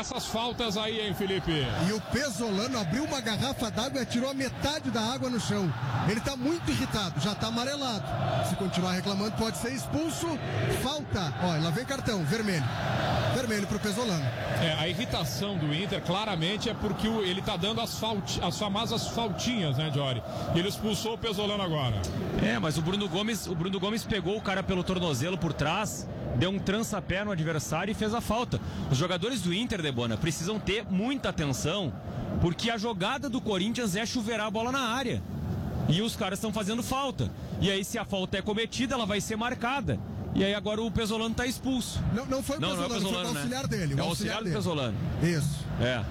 essas faltas aí, hein, Felipe? E o Pesolano abriu uma garrafa d'água e atirou a metade da água no chão. Ele tá muito irritado, já tá amarelado. Se continuar reclamando, pode ser expulso. Falta, ó, lá vem cartão, vermelho. Vermelho pro Pesolano. A irritação do Inter claramente é porque ele tá dando as famosas faltinhas, né, Jory? E ele expulsou o Pesolano agora. Mas o Bruno Gomes pegou o cara pelo tornozelo por trás, deu um trança-pé no adversário e fez a falta. Os jogadores do Inter, Debona, precisam ter muita atenção, porque a jogada do Corinthians é chuveirar a bola na área. E os caras estão fazendo falta. E aí, se a falta é cometida, ela vai ser marcada. E aí agora o Pesolano está expulso. Não foi o Pesolano, não é o Pesolano, foi o auxiliar dele. É o auxiliar do Pesolano. Isso.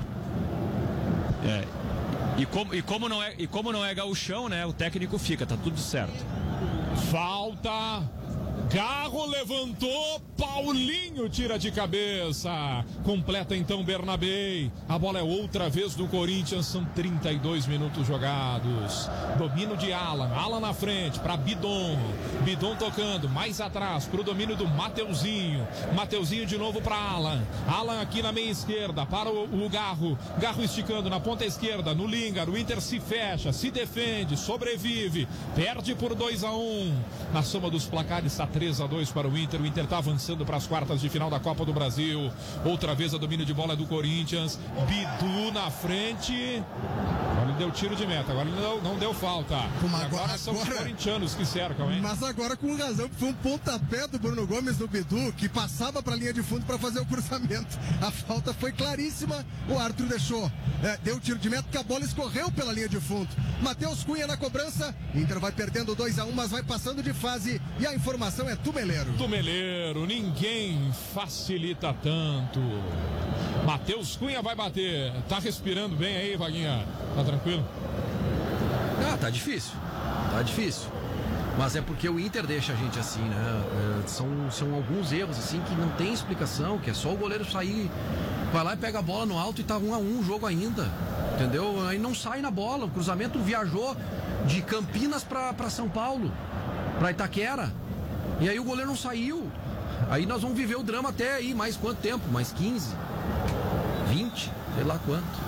E como não é gauchão, né? O técnico fica, tá tudo certo. Falta. Garro levantou, Paulinho tira de cabeça. Completa então Bernabei. A bola é outra vez do Corinthians, são 32 minutos jogados. Domínio de Alan na frente para Bidon. Bidon tocando, mais atrás pro domínio do Mateuzinho. Mateuzinho de novo para Alan. Alan aqui na meia esquerda para o Garro. Garro esticando na ponta esquerda, no Lingard. O Inter se fecha, se defende, sobrevive. Perde por 2-1. Na soma dos placares está 3-2 para o Inter está avançando para as quartas de final da Copa do Brasil. Outra vez a domínio de bola do Corinthians. Bidu na frente. Agora ele deu tiro de meta, agora ele não deu falta. Agora são os corintianos que cercam, hein? Mas agora com razão, foi um pontapé do Bruno Gomes no Bidu, que passava para a linha de fundo para fazer o cruzamento. A falta foi claríssima, o árbitro deixou. Deu tiro de meta, que a bola escorreu pela linha de fundo. Matheus Cunha na cobrança, Inter vai perdendo 2-1, mas vai passando de fase, e a informação é Tumeleiro. Tumeleiro, ninguém facilita tanto. Matheus Cunha vai bater. Tá respirando bem aí, Vaguinha? Tá tranquilo? Tá difícil. Mas é porque o Inter deixa a gente assim, né? São alguns erros assim que não tem explicação, que é só o goleiro sair, vai lá e pega a bola no alto e tá 1-1 o jogo ainda. Entendeu? Aí não sai na bola. O cruzamento viajou de Campinas pra São Paulo, pra Itaquera. E aí o goleiro não saiu. Aí nós vamos viver o drama até aí, mais quanto tempo? Mais 15? 20? Sei lá quanto.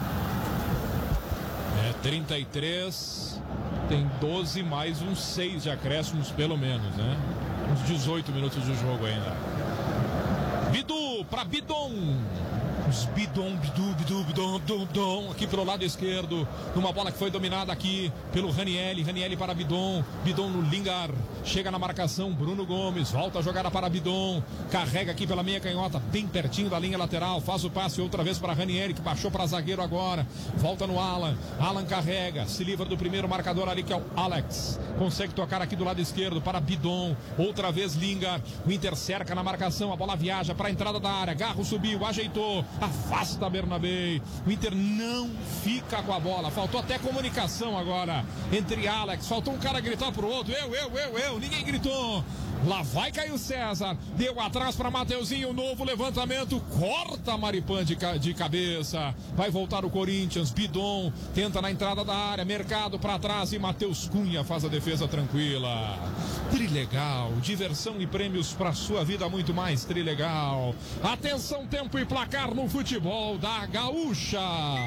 33, tem 12 mais uns 6 de acréscimos pelo menos, né? Uns 18 minutos de jogo ainda. Bidu para Bidon. Bidon, aqui pelo lado esquerdo, numa bola que foi dominada aqui pelo Ranieri para Bidon no Lingard, chega na marcação, Bruno Gomes, volta a jogada para Bidon, carrega aqui pela meia canhota, bem pertinho da linha lateral, faz o passe outra vez para Ranieri, que baixou para zagueiro agora, volta no Alan carrega, se livra do primeiro marcador ali, que é o Alex, consegue tocar aqui do lado esquerdo para Bidon, outra vez Lingard, o Inter cerca na marcação, a bola viaja para a entrada da área, Garro subiu, ajeitou, afasta Bernabei, o Inter não fica com a bola, faltou até comunicação agora entre Alex, faltou um cara gritar pro outro, eu, ninguém gritou. Lá vai Caio César, deu atrás para Mateuzinho, novo levantamento, corta Maripan de cabeça, vai voltar o Corinthians, Bidon tenta na entrada da área, Mercado para trás e Matheus Cunha faz a defesa tranquila. Trilegal, diversão e prêmios para sua vida, muito mais Trilegal. Atenção, tempo e placar no futebol da Gaúcha.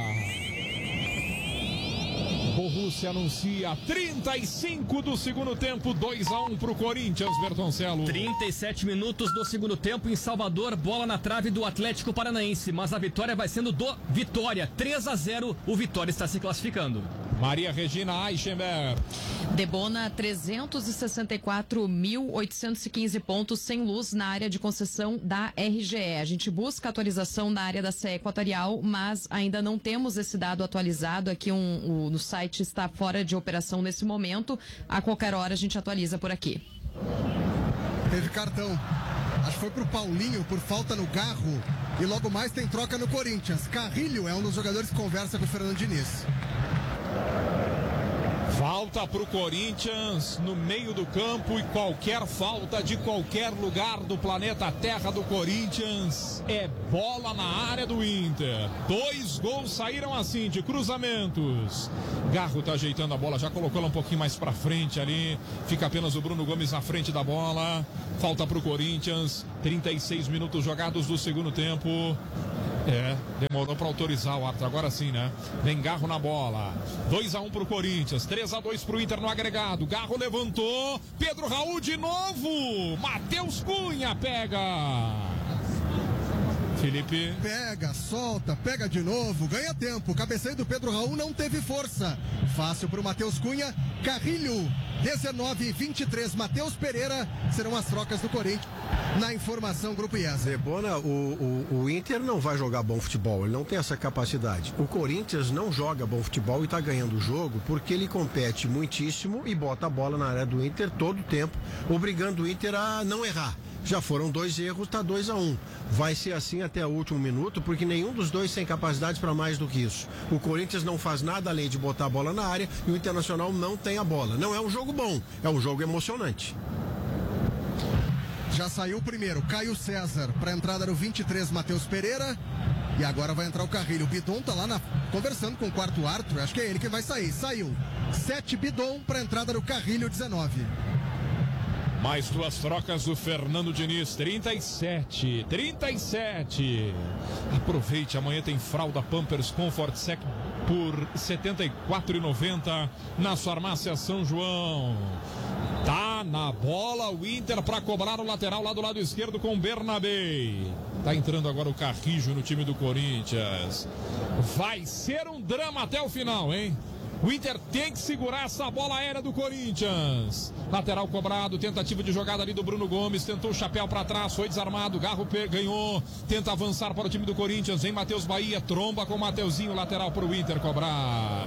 Borussia anuncia 35 do segundo tempo, 2-1 pro Corinthians, Bertoncello. 37 minutos do segundo tempo em Salvador, bola na trave do Atlético Paranaense, mas a vitória vai sendo do Vitória, 3-0, o Vitória está se classificando. Maria Regina Eichenberg. Debona, 364.815 pontos sem luz na área de concessão da RGE. A gente busca atualização na área da CE Equatorial, mas ainda não temos esse dado atualizado aqui no site, está fora de operação nesse momento. A qualquer hora a gente atualiza por aqui. Teve cartão. Acho que foi pro Paulinho por falta no Garro. E logo mais tem troca no Corinthians. Carrilho é um dos jogadores que conversa com o Fernando Diniz. Falta pro Corinthians no meio do campo, e qualquer falta de qualquer lugar do planeta Terra do Corinthians é bola na área do Inter. 2 gols saíram assim de cruzamentos. Garro tá ajeitando a bola, já colocou ela um pouquinho mais pra frente ali. Fica apenas o Bruno Gomes na frente da bola. Falta pro Corinthians, 36 minutos jogados do segundo tempo. Demorou para autorizar o árbitro, agora sim, né? Vem Garro na bola. 2-1 pro Corinthians, 3-2 pro Inter no agregado. Garro levantou, Pedro Raul de novo. Matheus Cunha pega. Felipe. Pega, solta, pega de novo, ganha tempo. Cabeceio do Pedro Raul não teve força. Fácil pro Matheus Cunha. Carrilho, 19-23. Matheus Pereira serão as trocas do Corinthians. Na informação, Grupo IESA. Debona, o Inter não vai jogar bom futebol, ele não tem essa capacidade. O Corinthians não joga bom futebol e está ganhando o jogo porque ele compete muitíssimo e bota a bola na área do Inter todo o tempo, obrigando o Inter a não errar. Já foram 2 erros, está 2-1. Vai ser assim até o último minuto, porque nenhum dos dois tem capacidade para mais do que isso. O Corinthians não faz nada além de botar a bola na área e o Internacional não tem a bola. Não é um jogo bom, é um jogo emocionante. Já saiu o primeiro, Caio César, para a entrada no 23, Matheus Pereira. E agora vai entrar o Carrilho. O Bidon tá lá conversando com o quarto árbitro, acho que é ele que vai sair. Saiu. 7 Bidon para a entrada do Carrilho, 19. Mais 2 trocas do Fernando Diniz, 37. Aproveite, amanhã tem fralda Pampers Comfort Sec por R$ 74,90 na farmácia São João. Tá na bola o Inter para cobrar o lateral lá do lado esquerdo com o Bernabé. Tá entrando agora o Carrijo no time do Corinthians. Vai ser um drama até o final, hein? O Inter tem que segurar essa bola aérea do Corinthians. Lateral cobrado, tentativa de jogada ali do Bruno Gomes. Tentou o chapéu para trás, foi desarmado. Garro ganhou, tenta avançar para o time do Corinthians. Vem Matheus Bahia, tromba com o Mateuzinho. Lateral para o Inter cobrar.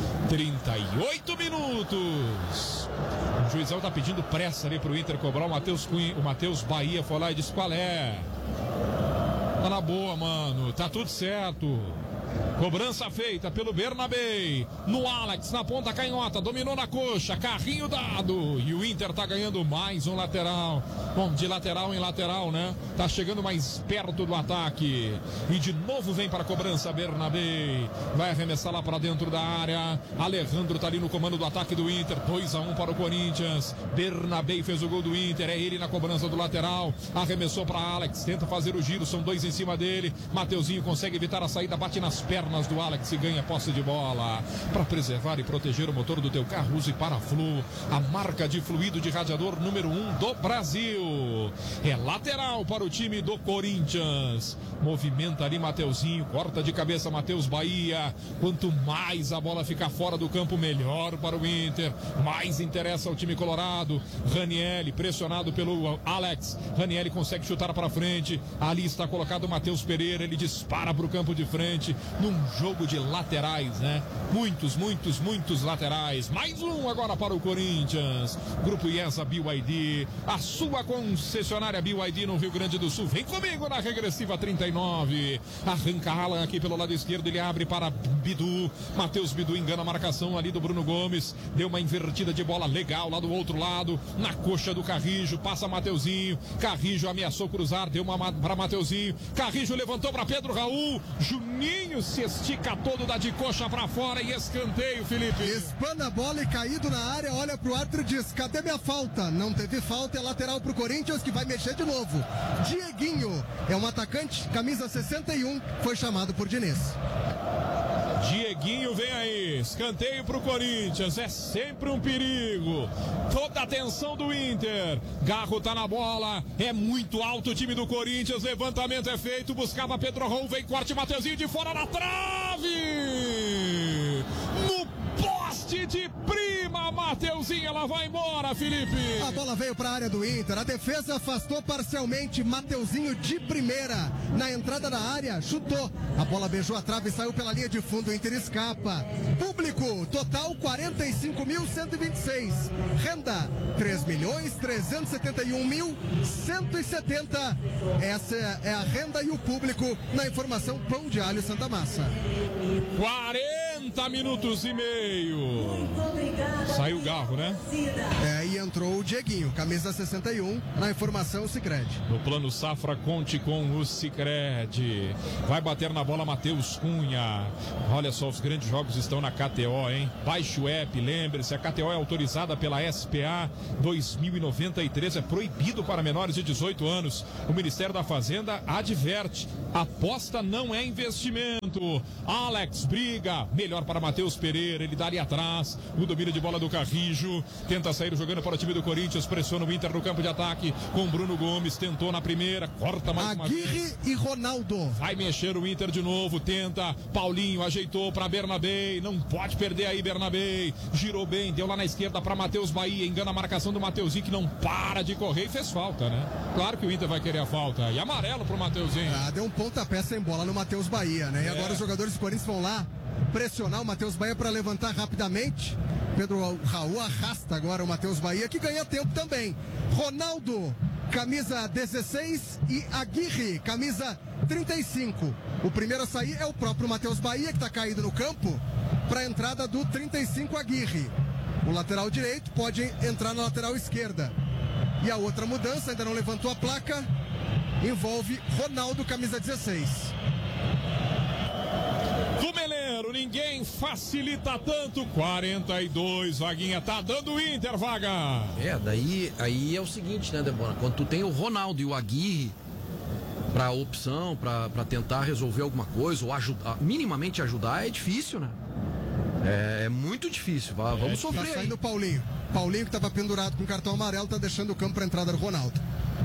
38 minutos. O juizão tá pedindo pressa ali para o Inter cobrar. O Matheus Bahia foi lá e disse: qual é? Tá na boa, mano. Tá tudo certo. Cobrança feita pelo Bernabé. No Alex, na ponta canhota, dominou na coxa, carrinho dado. E o Inter tá ganhando mais um lateral. Bom, de lateral em lateral, né? Tá chegando mais perto do ataque. E de novo vem para a cobrança Bernabé. Vai arremessar lá para dentro da área. Alejandro tá ali no comando do ataque do Inter. 2-1 para o Corinthians. Bernabé fez o gol do Inter. É ele na cobrança do lateral. Arremessou para Alex, tenta fazer o giro. São 2 em cima dele. Mateuzinho consegue evitar a saída, bate nas pernas do Alex e ganha posse de bola. Para preservar e proteger o motor do teu carro, use Paraflu, a marca de fluido de radiador número 1 do Brasil. É lateral para o time do Corinthians. Movimenta ali Mateuzinho, corta de cabeça Matheus Bahia. Quanto mais a bola ficar fora do campo, melhor para o Inter. Mais interessa ao time colorado. Ranieri pressionado pelo Alex. Ranieri consegue chutar para frente. Ali está colocado o Matheus Pereira. Ele dispara para o campo de frente. Num jogo de laterais, né? Muitos laterais. Mais um agora para o Corinthians. Grupo IESA BYD, a sua concessionária BYD no Rio Grande do Sul. Vem comigo na regressiva 39. Arranca Alan aqui pelo lado esquerdo. Ele abre para Bidu. Matheus Bidu engana a marcação ali do Bruno Gomes. Deu uma invertida de bola legal lá do outro lado. Na coxa do Carrijo. Passa Mateuzinho. Carrijo ameaçou cruzar. Deu uma para Mateuzinho. Carrijo levantou para Pedro Raul. Juninho se estica todo, dá de coxa pra fora e escanteio, Felipe. Espana a bola e caído na área, olha pro árbitro e diz: cadê minha falta? Não teve falta, é lateral pro Corinthians que vai mexer de novo. Dieguinho é um atacante, camisa 61, foi chamado por Diniz. Dieguinho vem aí, escanteio pro Corinthians, é sempre um perigo. Toda a atenção do Inter. Garro tá na bola, é muito alto o time do Corinthians. Levantamento é feito, buscava Pedro Raul, vem corte, Mateuzinho de fora na trave. No poste de prima, Mateuzinho, ela vai embora, Felipe. A bola veio para a área do Inter, a defesa afastou parcialmente, Mateuzinho de primeira, na entrada da área, chutou, a bola beijou a trave e saiu pela linha de fundo, o Inter escapa. Público, total 45.126, renda 3.371.170, essa é a renda e o público na informação Pão de Alho Santa Massa. 40 40 minutos e meio. Saiu o Garro, né? E entrou o Dieguinho, camisa 61, na informação Sicredi. No plano Safra, conte com o Sicredi. Vai bater na bola Matheus Cunha. Olha só, os grandes jogos estão na KTO, hein? Baixe o app, lembre-se, a KTO é autorizada pela SPA 2093, é proibido para menores de 18 anos. O Ministério da Fazenda adverte, aposta não é investimento. Alex briga, melhor para Matheus Pereira, ele dá ali atrás, o domínio de bola do Carrijo, tenta sair jogando para o time do Corinthians, pressiona o Inter no campo de ataque com Bruno Gomes, tentou na primeira, corta mais uma vez. Aguirre e Ronaldo. Vai mexer o Inter de novo, tenta, Paulinho ajeitou para Bernabé, não pode perder aí Bernabé, girou bem, deu lá na esquerda para Matheus Bahia, engana a marcação do Mateuzinho que não para de correr e fez falta, né? Claro que o Inter vai querer a falta, e amarelo pro Mateuzinho. Deu um pontapé sem bola no Matheus Bahia, né? E agora os jogadores do Corinthians vão lá pressionar o Matheus Bahia para levantar rapidamente. Pedro Raul arrasta agora o Matheus Bahia, que ganha tempo também. Ronaldo, camisa 16, e Aguirre, camisa 35. O primeiro a sair é o próprio Matheus Bahia, que está caído no campo, para a entrada do 35 Aguirre. O lateral direito pode entrar na lateral esquerda. E a outra mudança, ainda não levantou a placa, envolve Ronaldo, camisa 16. Do Meleiro, ninguém facilita tanto. 42, Vaguinha, tá dando o Inter, Vaga. Aí é o seguinte, né, Debona? Quando tu tem o Ronaldo e o Aguirre pra opção, pra tentar resolver alguma coisa, ou ajudar, minimamente ajudar, é difícil, né? É muito difícil, vamos sofrer. Tá saindo o Paulinho. Paulinho, que estava pendurado com cartão amarelo, tá deixando o campo para entrada do Ronaldo.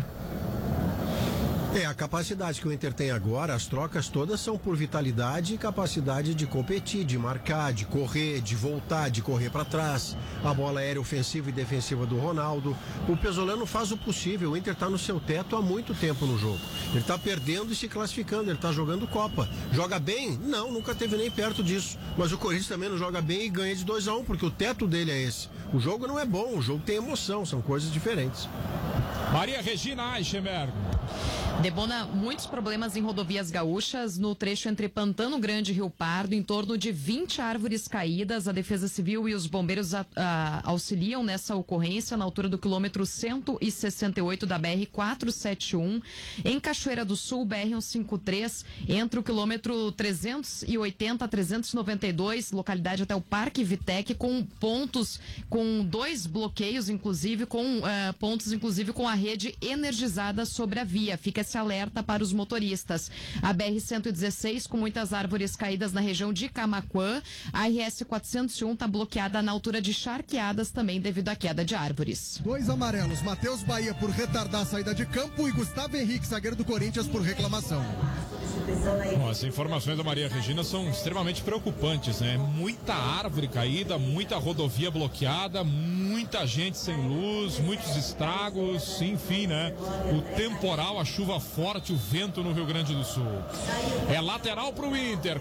A capacidade que o Inter tem agora, as trocas todas são por vitalidade e capacidade de competir, de marcar, de correr, de voltar, de correr para trás. A bola aérea ofensiva e defensiva do Ronaldo. O Pesolano faz o possível, o Inter está no seu teto há muito tempo no jogo. Ele está perdendo e se classificando, ele está jogando Copa. Joga bem? Não, nunca teve nem perto disso. Mas o Corinthians também não joga bem e ganha de 2-1, porque o teto dele é esse. O jogo não é bom, o jogo tem emoção, são coisas diferentes. Maria Regina Eichenberg. Debona, muitos problemas em rodovias gaúchas no trecho entre Pantano Grande e Rio Pardo, em torno de 20 árvores caídas. A Defesa Civil e os bombeiros auxiliam nessa ocorrência na altura do quilômetro 168 da BR-471. Em Cachoeira do Sul, BR-153, entre o quilômetro 380 a 392, localidade até o Parque Vitec, com pontos, com 2 bloqueios, inclusive, com pontos, inclusive, com a rede energizada sobre a via. Fica esse alerta para os motoristas. A BR-116 com muitas árvores caídas na região de Camaquã. A RS-401 está bloqueada na altura de Charqueadas também devido à queda de árvores. 2 amarelos, Matheus Bahia por retardar a saída de campo e Gustavo Henrique, zagueiro do Corinthians, por reclamação. Bom, as informações da Maria Regina são extremamente preocupantes, né? Muita árvore caída, muita rodovia bloqueada, muita gente sem luz, muitos estragos, enfim, né? O temporal, a chuva forte, o vento no Rio Grande do Sul. É lateral pro Inter,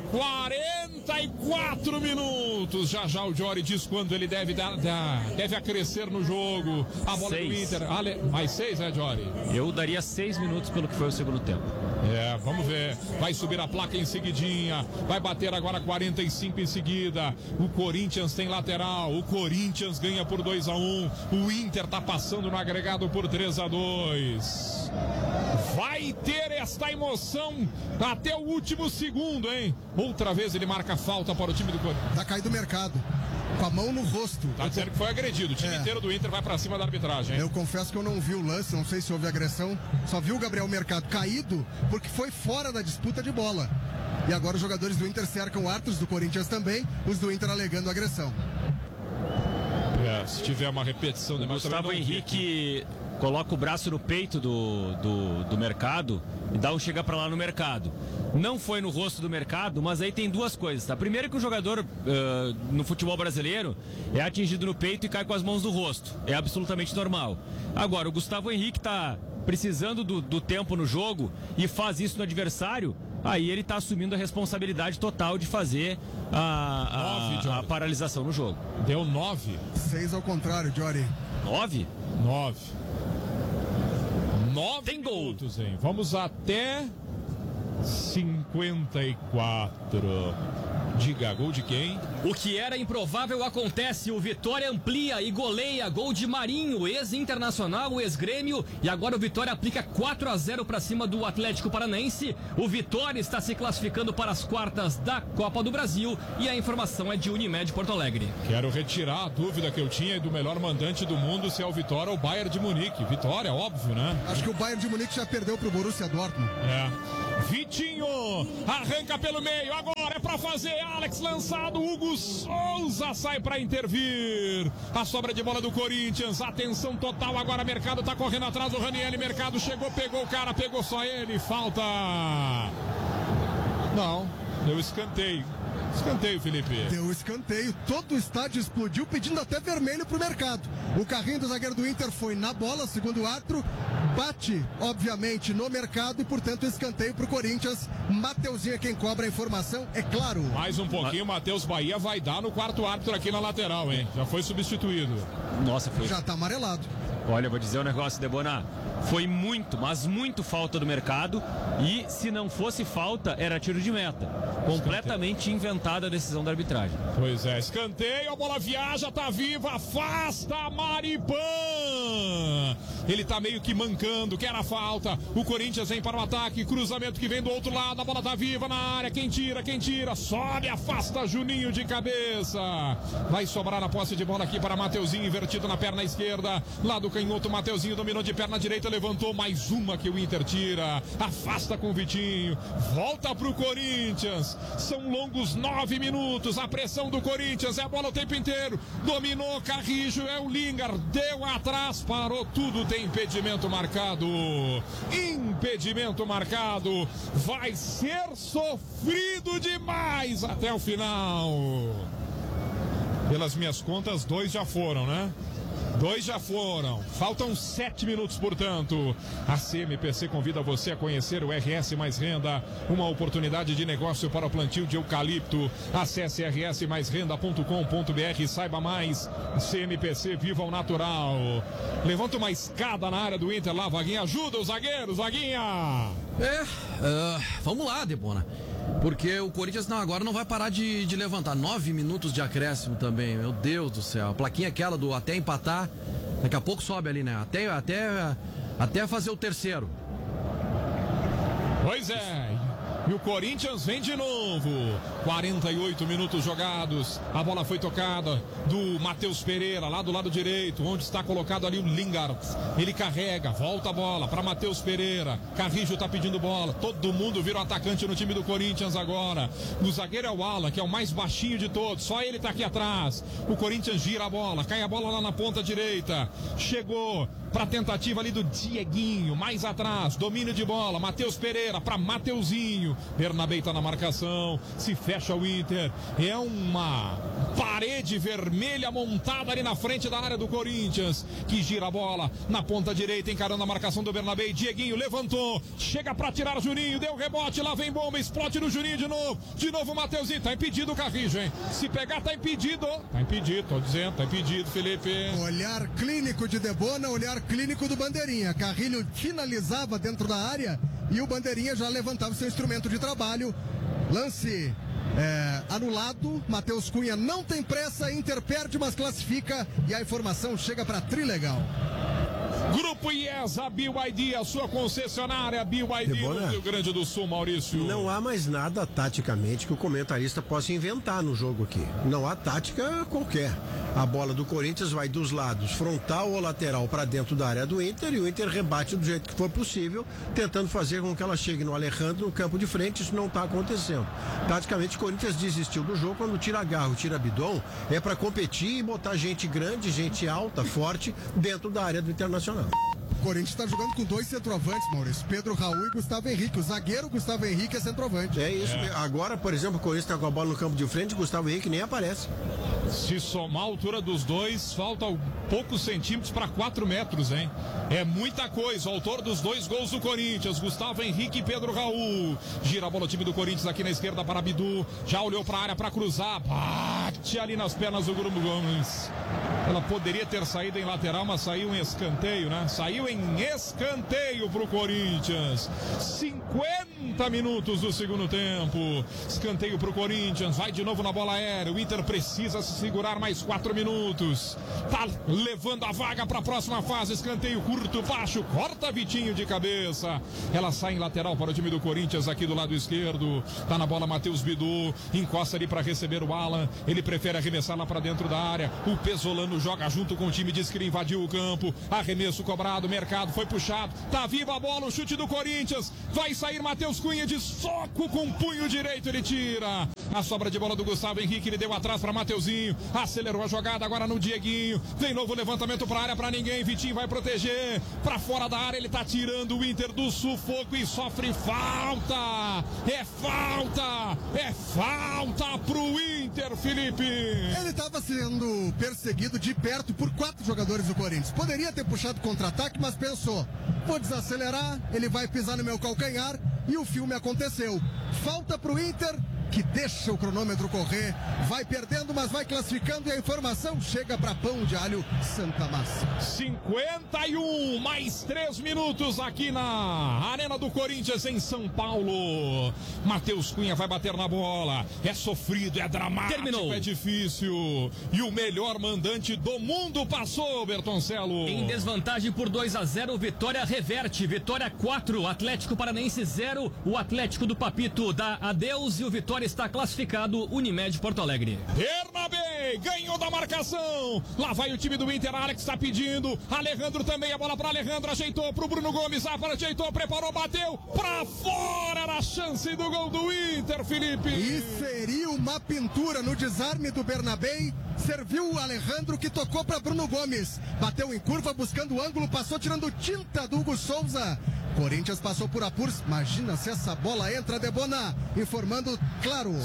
44 minutos. Já o Jory diz quando ele deve acrescer no jogo. A bola do Inter. Mais 6, né, Jory? Eu daria 6 minutos pelo que foi o segundo tempo. Vamos ver. Vai subir a placa em seguidinha. Vai bater agora 45 em seguida. O Corinthians tem lateral. O Corinthians ganha por 2-1. O Inter tá passando no agregado por 3-2. Vai ter esta emoção até o último segundo, hein? Outra vez ele marca falta para o time do Corinthians. Tá caído o mercado. Com a mão no rosto. Tá dizendo que foi agredido. O time inteiro do Inter vai pra cima da arbitragem, hein? Eu confesso que eu não vi o lance, não sei se houve agressão. Só vi o Gabriel Mercado caído porque foi fora da disputa de bola. E agora os jogadores do Inter cercam árbitros do Corinthians também, os do Inter alegando agressão. Se tiver uma repetição... O Gustavo Henrique coloca o braço no peito do Mercado e dá um chega pra lá no Mercado. Não foi no rosto do Mercado, mas aí tem duas coisas, tá? Primeiro que o jogador no futebol brasileiro é atingido no peito e cai com as mãos no rosto. É absolutamente normal. Agora, o Gustavo Henrique tá precisando do tempo no jogo e faz isso no adversário, aí ele tá assumindo a responsabilidade total de fazer a paralisação no jogo. Deu 9. 6 ao contrário, Jory. 9? 9 tem minutos, hein? Vamos até 54. Diga, gol de quem? O que era improvável acontece, o Vitória amplia e goleia, gol de Marinho, ex-Internacional, o ex-Grêmio, e agora o Vitória aplica 4-0 para cima do Atlético Paranaense. O Vitória está se classificando para as quartas da Copa do Brasil e a informação é de Unimed Porto Alegre. Quero retirar a dúvida que eu tinha do melhor mandante do mundo, se é o Vitória ou o Bayern de Munique. Vitória, óbvio, né? Acho que o Bayern de Munique já perdeu pro Borussia Dortmund. Vitinho arranca pelo meio, agora é pra fazer, Alex lançado, Hugo Souza sai pra intervir, a sobra de bola do Corinthians, atenção total, agora Mercado tá correndo atrás do Ranieri, Mercado chegou, pegou o cara, pegou só ele, falta. Não, deu escanteio. Escanteio, Felipe. Deu escanteio, todo o estádio explodiu, pedindo até vermelho pro Mercado. O carrinho do zagueiro do Inter foi na bola, segundo o árbitro, bate, obviamente, no Mercado e, portanto, escanteio pro Corinthians. Mateuzinho é quem cobra a informação, é claro. Mais um pouquinho, Matheus Bahia vai dar no quarto árbitro aqui na lateral, hein? Já foi substituído. Nossa, foi. Já tá amarelado. Olha, eu vou dizer um negócio, Debona. Foi muito, mas muito falta do Mercado. E se não fosse falta, era tiro de meta. Completamente inventada a decisão da arbitragem. Pois é, escanteio, a bola viaja, tá viva, afasta Maripan. Ele tá meio que mancando, quer a falta. O Corinthians vem para o ataque, cruzamento que vem do outro lado, a bola tá viva na área. Quem tira, sobe, afasta Juninho de cabeça. Vai sobrar a posse de bola aqui para Mateuzinho, invertido na perna esquerda. Lá do canhoto, Mateuzinho dominou de perna direita, levantou mais uma que o Inter tira. Afasta com o Vitinho, volta pro Corinthians. São longos 9 minutos, a pressão do Corinthians, é a bola o tempo inteiro. Dominou Carrijo, é o Lingard, deu atrás, parou tudo, tem impedimento marcado. Impedimento marcado, vai ser sofrido demais até o final. Pelas minhas contas, 2 já foram, né? 2 já foram, faltam 7 minutos, portanto. A CMPC convida você a conhecer o RS Mais Renda, uma oportunidade de negócio para o plantio de eucalipto. Acesse rsmaisrenda.com.br e saiba mais. CMPC, viva o natural. Levanta uma escada na área do Inter lá, Vaguinha, ajuda o zagueiro, Vaguinha. Vamos lá, Debona. Porque o Corinthians agora não vai parar de levantar. 9 minutos de acréscimo também, meu Deus do céu. A plaquinha aquela do até empatar, daqui a pouco sobe ali, né? Até fazer o terceiro. Pois é. E o Corinthians vem de novo. 48 minutos jogados. A bola foi tocada do Matheus Pereira, lá do lado direito, onde está colocado ali o Lingard. Ele carrega, volta a bola para Matheus Pereira. Carrijo tá pedindo bola. Todo mundo vira um atacante no time do Corinthians agora. O zagueiro é o Alan, que é o mais baixinho de todos. Só ele tá aqui atrás. O Corinthians gira a bola, cai a bola lá na ponta direita. Chegou para tentativa ali do Dieguinho, mais atrás, domínio de bola, Matheus Pereira para Mateuzinho. Bernabé tá na marcação, se fecha o Inter, é uma parede vermelha montada ali na frente da área do Corinthians, que gira a bola na ponta direita, encarando a marcação do Bernabé. Dieguinho levantou, chega para tirar Juninho, deu rebote, lá vem bomba, explode no Juninho de novo o Mateuzinho, tá impedido o Carrijo, hein? Se pegar tá impedido, tô dizendo, tá impedido, Felipe. Olhar clínico de Debona, olhar clínico do Bandeirinha. Carrilho finalizava dentro da área e o Bandeirinha já levantava seu instrumento de trabalho. Lance anulado. Matheus Cunha não tem pressa, Inter perde, mas classifica e a informação chega para Trilegal. Grupo IESA, BYD, a sua concessionária BYD no Rio Grande do Sul, Maurício. Não há mais nada taticamente que o comentarista possa inventar no jogo aqui. Não há tática qualquer. A bola do Corinthians vai dos lados, frontal ou lateral, para dentro da área do Inter, e o Inter rebate do jeito que for possível, tentando fazer com que ela chegue no Alejandro, no campo de frente. Isso não está acontecendo. Taticamente, o Corinthians desistiu do jogo. Quando tira Garro, tira Bidon, é para competir e botar gente grande, gente alta, forte, dentro da área do Internacional. O Corinthians está jogando com 2 centroavantes, Maurício. Pedro Raul e Gustavo Henrique. O zagueiro Gustavo Henrique é centroavante. É isso. Agora, por exemplo, o Corinthians está com a bola no campo de frente, Gustavo Henrique nem aparece. Se somar a altura dos dois, falta poucos centímetros para 4 metros, hein? É muita coisa. O autor dos 2 gols do Corinthians, Gustavo Henrique e Pedro Raul. Gira a bola o time do Corinthians aqui na esquerda para Bidu. Já olhou para a área para cruzar. Bate ali nas pernas do Bruno Gomes. Ela poderia ter saído em lateral, mas saiu em escanteio, né? Saiu em escanteio pro Corinthians. 50 minutos do segundo tempo. Escanteio pro Corinthians. Vai de novo na bola aérea. O Inter precisa se segurar mais 4 minutos. Tá levando a vaga para a próxima fase. Escanteio curto, baixo. Corta Vitinho de cabeça. Ela sai em lateral para o time do Corinthians aqui do lado esquerdo. Tá na bola Matheus Bidu. Encosta ali para receber o Alan. Ele prefere arremessar lá para dentro da área. O Pesolano joga junto com o time, diz que ele invadiu o campo. Arremesso cobrado, Mercado foi puxado. Tá viva a bola, o chute do Corinthians. Vai sair Matheus Cunha de soco com o punho direito, ele tira. A sobra de bola do Gustavo Henrique, ele deu atrás para Mateuzinho. Acelerou a jogada agora no Dieguinho. Vem novo levantamento para área para ninguém. Vitinho vai proteger. Para fora da área, ele tá tirando o Inter do sufoco e sofre falta. É falta. É falta pro Inter, Felipe. Ele estava sendo perseguido de perto por 4 jogadores do Corinthians. Poderia ter puxado contra-ataque, mas pensou: vou desacelerar, ele vai pisar no meu calcanhar, e o filme aconteceu. Falta pro Inter, que deixa o cronômetro correr, vai perdendo, mas vai classificando, e a informação chega para Pão de Alho Santa Massa. 51, mais 3 minutos aqui na Arena do Corinthians em São Paulo. Matheus Cunha vai bater na bola. É sofrido, é dramático, terminou. É difícil. E o melhor mandante do mundo passou, Bertoncello. Em desvantagem por 2-0, Vitória reverte. Vitória 4, Atlético Paranaense 0. O Atlético do Papito dá adeus e o Vitória está classificado. Unimed Porto Alegre. Bernabé ganhou da marcação. Lá vai o time do Inter. Alex está pedindo. Alejandro também. A bola para Alejandro. Ajeitou para o Bruno Gomes. Ajeitou, preparou, bateu. Para fora. Era a chance do gol do Inter, Felipe. E seria uma pintura no desarme do Bernabé. Serviu o Alejandro, que tocou para Bruno Gomes. Bateu em curva, buscando o ângulo. Passou tirando tinta do Hugo Souza. Corinthians passou por apuros. Imagina se essa bola entra, Debona. Informando, claro.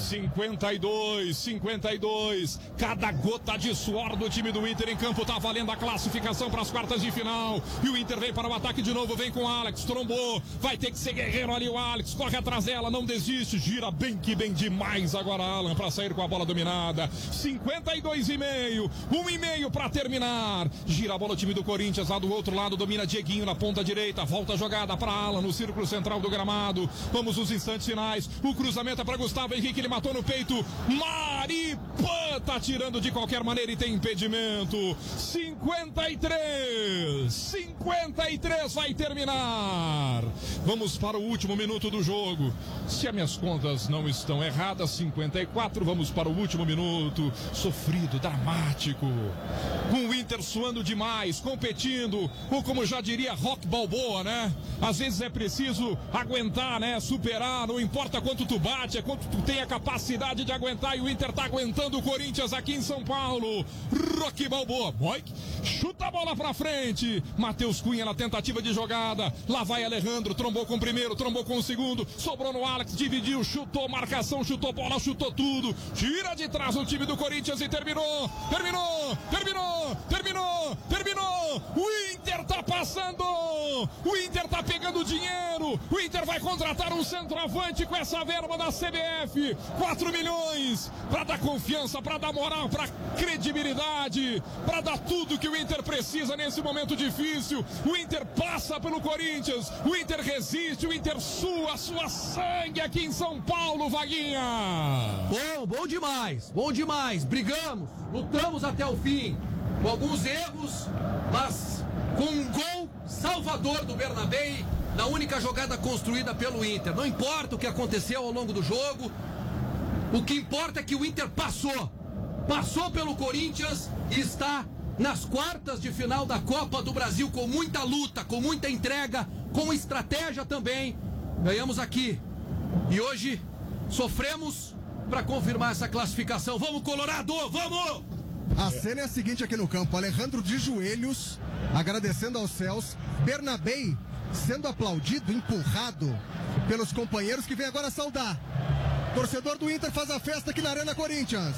52. Cada gota de suor do time do Inter em campo tá valendo a classificação para as quartas de final. E o Inter vem para o ataque de novo. Vem com o Alex. Trombou. Vai ter que ser guerreiro ali o Alex. Corre atrás dela, não desiste. Gira bem que bem demais agora Alan para sair com a bola dominada. 52,5. 1,5 para terminar. Gira a bola o time do Corinthians lá do outro lado. Domina Dieguinho na ponta direita. Volta a jogada para Alan no círculo central do gramado. Vamos nos instantes finais. O cruzamento é para Gustavo Henrique, ele matou no peito. Maripan tá tirando de qualquer maneira e tem impedimento. 53 vai terminar. Vamos para o último minuto do jogo. Se as minhas contas não estão erradas, 54. Vamos para o último minuto. Sofrido, dramático. Com o Inter suando demais, competindo, ou como já diria Rock Balboa, né? Às vezes é preciso aguentar, né? Superar, não importa quanto tu bate, é quanto tu tem a capacidade de aguentar, e o Inter tá aguentando o Corinthians aqui em São Paulo. Rock Balboa, chuta a bola pra frente. Matheus Cunha na tentativa de jogada. Lá vai Alejandro, trombou com o primeiro, trombou com o segundo, sobrou no Alex, dividiu, chutou marcação, chutou bola, chutou tudo. Tira de trás o time do Corinthians e terminou. O Inter tá passando. O Inter tá pegando dinheiro. O Inter vai contratar um centroavante com essa verba da CBF. 4 milhões para dar confiança, para dar moral, para credibilidade, para dar tudo que o Inter precisa nesse momento difícil. O Inter passa pelo Corinthians. O Inter resiste, o Inter sua sangue aqui em São Paulo, Vaguinha. Bom demais. Brigamos, lutamos até o fim. Com alguns erros, mas com um gol salvador do Bernabé na única jogada construída pelo Inter. Não importa o que aconteceu ao longo do jogo, o que importa é que o Inter passou pelo Corinthians e está nas quartas de final da Copa do Brasil com muita luta, com muita entrega, com estratégia também. Ganhamos aqui e hoje sofremos para confirmar essa classificação. Vamos, Colorado, vamos! A cena é a seguinte aqui no campo: Alejandro de joelhos, agradecendo aos céus. Bernabé sendo aplaudido, empurrado pelos companheiros que vem agora saudar. Torcedor do Inter faz a festa aqui na Arena Corinthians.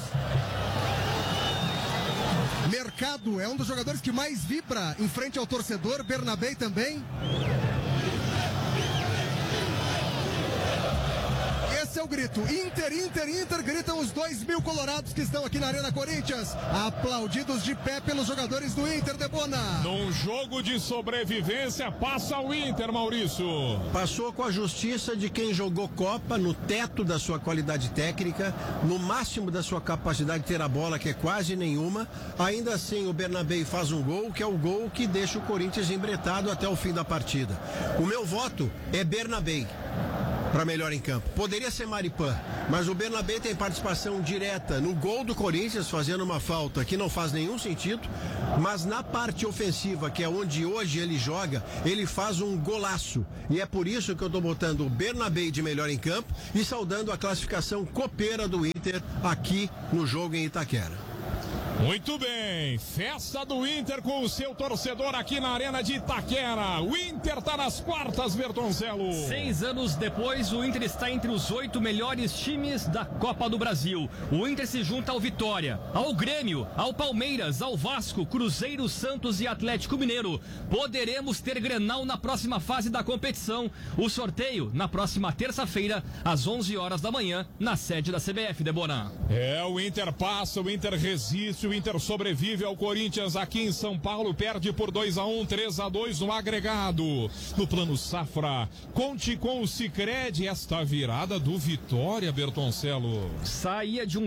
Mercado é um dos jogadores que mais vibra em frente ao torcedor. Bernabé também. Esse é é o grito. Inter, Inter, Inter, gritam os 2.000 colorados que estão aqui na Arena Corinthians, aplaudidos de pé pelos jogadores do Inter, Debona. Num jogo de sobrevivência, passa o Inter, Maurício. Passou com a justiça de quem jogou Copa no teto da sua qualidade técnica, no máximo da sua capacidade de ter a bola, que é quase nenhuma. Ainda assim, o Bernabéu faz um gol, que é o gol que deixa o Corinthians embretado até o fim da partida. O meu voto é Bernabéu para melhor em campo. Poderia ser Maripã, mas o Bernabéu tem participação direta no gol do Corinthians, fazendo uma falta que não faz nenhum sentido, mas na parte ofensiva, que é onde hoje ele joga, ele faz um golaço. E é por isso que eu estou botando o Bernabéu de melhor em campo e saudando a classificação copeira do Inter aqui no jogo em Itaquera. Muito bem, festa do Inter com o seu torcedor aqui na Arena de Itaquera. O Inter tá nas quartas, Bertoncello. 6 anos depois, o Inter está entre os 8 melhores times da Copa do Brasil. O Inter se junta ao Vitória, ao Grêmio, ao Palmeiras, ao Vasco, Cruzeiro, Santos e Atlético Mineiro. Poderemos ter Grenal na próxima fase da competição. O sorteio na próxima terça-feira, às 11 horas da manhã, na sede da CBF, Debona. O Inter passa, o Inter resiste, o Inter sobrevive ao Corinthians aqui em São Paulo, perde por 2-1, 3-2 no agregado. No plano safra, conte com o Sicredi, esta virada do Vitória, Bertoncello. Saía de um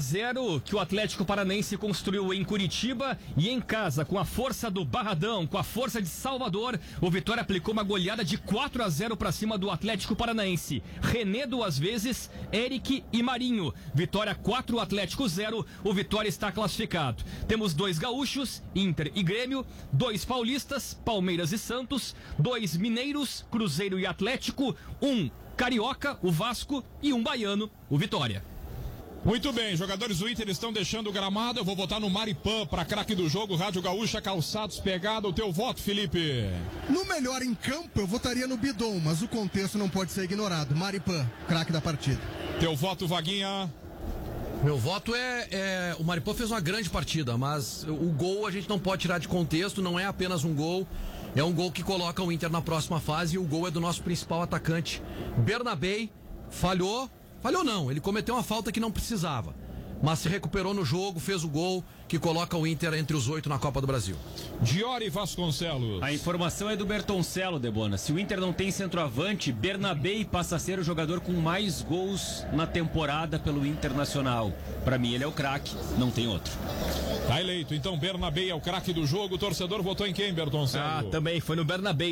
2-0 que o Atlético Paranaense construiu em Curitiba, e em casa, com a força do Barradão, com a força de Salvador, o Vitória aplicou uma goleada de 4-0 para cima do Atlético Paranaense. René 2 vezes, Eric e Marinho. Vitória 4, Atlético 0. O Vitória está classificado. Temos 2 gaúchos, Inter e Grêmio, 2 paulistas, Palmeiras e Santos, 2 mineiros, Cruzeiro e Atlético, 1 carioca, o Vasco, e 1 baiano, o Vitória. Muito bem, jogadores do Inter estão deixando o gramado. Eu vou votar no Maripã para craque do jogo. Rádio Gaúcha, calçados, pegada. O teu voto, Felipe? No melhor em campo, eu votaria no Bidon, mas o contexto não pode ser ignorado. Maripã, craque da partida. Teu voto, Vaguinha? Meu voto é o Maripã fez uma grande partida, mas o gol a gente não pode tirar de contexto, não é apenas um gol, é um gol que coloca o Inter na próxima fase, e o gol é do nosso principal atacante, Bernabéu. Falhou não, ele cometeu uma falta que não precisava, mas se recuperou no jogo, fez o gol que coloca o Inter entre os 8 na Copa do Brasil. Diori Vasconcelos. A informação é do Bertoncello, Debona. Se o Inter não tem centroavante, Bernabéu passa a ser o jogador com mais gols na temporada pelo Internacional. Para mim ele é o craque, não tem outro. Tá eleito, então Bernabéu é o craque do jogo. O torcedor votou em quem, Bertoncello? Também foi no Bernabéu,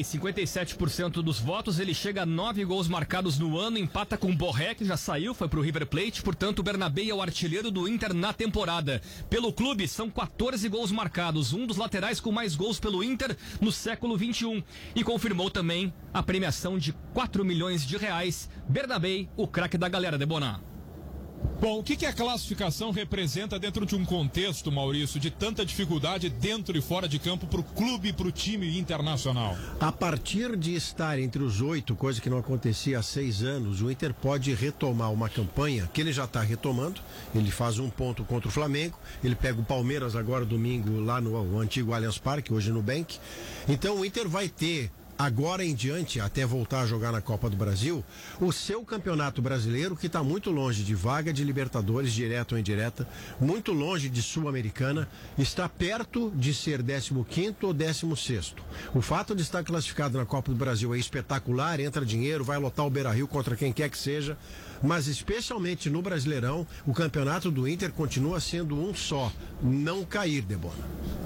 57% dos votos. Ele chega a 9 gols marcados no ano, empata com Borré, que já saiu, foi pro River Plate. Portanto, o Bernabéu é o artilheiro do Inter na temporada. Pelo clube, são 14 gols marcados, um dos laterais com mais gols pelo Inter no século XXI. E confirmou também a premiação de R$4 milhões. Bernabéu, o craque da galera, Debona. Bom, o que a classificação representa dentro de um contexto, Maurício, de tanta dificuldade dentro e fora de campo para o clube e para o time internacional? A partir de estar entre os 8, coisa que não acontecia há 6 anos, o Inter pode retomar uma campanha que ele já está retomando. Ele faz 1 ponto contra o Flamengo, ele pega o Palmeiras agora domingo lá no antigo Allianz Parque, hoje no Bank. Então o Inter vai ter, agora em diante, até voltar a jogar na Copa do Brasil, o seu campeonato brasileiro, que está muito longe de vaga de Libertadores, direta ou indireta, muito longe de Sul-Americana, está perto de ser 15º ou 16º. O fato de estar classificado na Copa do Brasil é espetacular, entra dinheiro, vai lotar o Beira-Rio contra quem quer que seja, mas especialmente no Brasileirão, o campeonato do Inter continua sendo um só, não cair, Debona.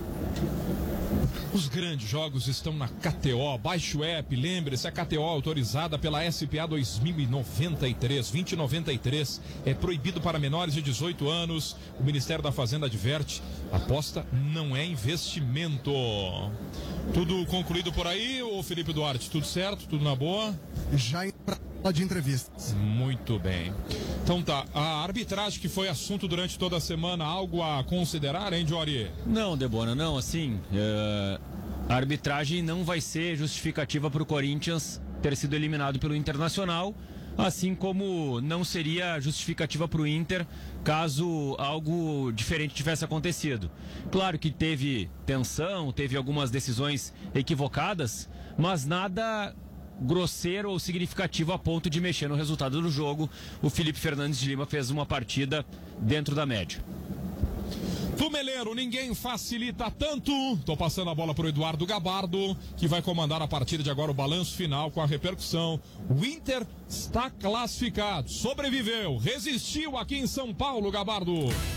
Os grandes jogos estão na KTO. Baixe o app, lembre-se, a KTO autorizada pela SPA 2093, 2093. É proibido para menores de 18 anos. O Ministério da Fazenda adverte, aposta não é investimento. Tudo concluído por aí, ô Felipe Duarte? Tudo certo? Tudo na boa? Já de entrevistas. Muito bem. Então tá, a arbitragem que foi assunto durante toda a semana, algo a considerar, hein, Diori? Não, Debona, não, assim, a arbitragem não vai ser justificativa para o Corinthians ter sido eliminado pelo Internacional, assim como não seria justificativa para o Inter caso algo diferente tivesse acontecido. Claro que teve tensão, teve algumas decisões equivocadas, mas nada grosseiro ou significativo a ponto de mexer no resultado do jogo. O Felipe Fernandes de Lima fez uma partida dentro da média. Tumeleiro, ninguém facilita tanto. Tô passando a bola pro Eduardo Gabardo, que vai comandar a partir de agora o balanço final com a repercussão. O Inter está classificado, sobreviveu, resistiu aqui em São Paulo, Gabardo.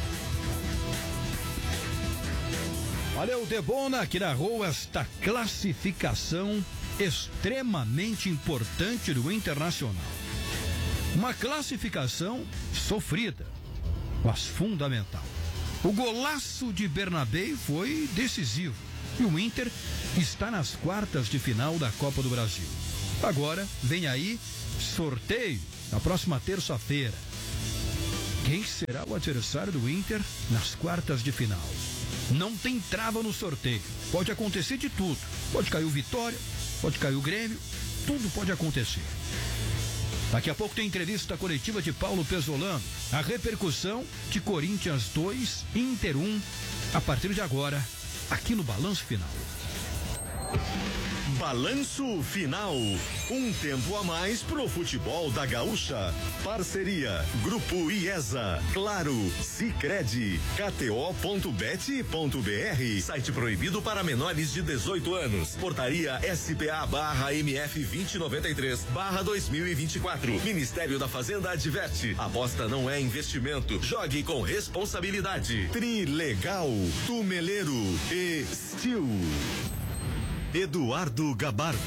Valeu, Debona, que narrou esta classificação extremamente importante do Internacional. Uma classificação sofrida, mas fundamental. O golaço de Bernabé foi decisivo e o Inter está nas quartas de final da Copa do Brasil. Agora vem aí sorteio na próxima terça-feira. Quem será o adversário do Inter nas quartas de final? Não tem trava no sorteio. Pode acontecer de tudo. Pode cair o Vitória, pode cair o Grêmio, tudo pode acontecer. Daqui a pouco tem entrevista coletiva de Paulo Pesolano. A repercussão de Corinthians 2, Inter 1, a partir de agora, aqui no Balanço Final. Balanço Final. Um tempo a mais pro futebol da Gaúcha. Parceria Grupo IESA, Claro, Sicredi, KTO.bet.br. Site proibido para menores de 18 anos. Portaria SPA/MF 2093/2024. Ministério da Fazenda adverte: aposta não é investimento. Jogue com responsabilidade. Trilegal, Tumeleiro e Steel. Eduardo Gabardo.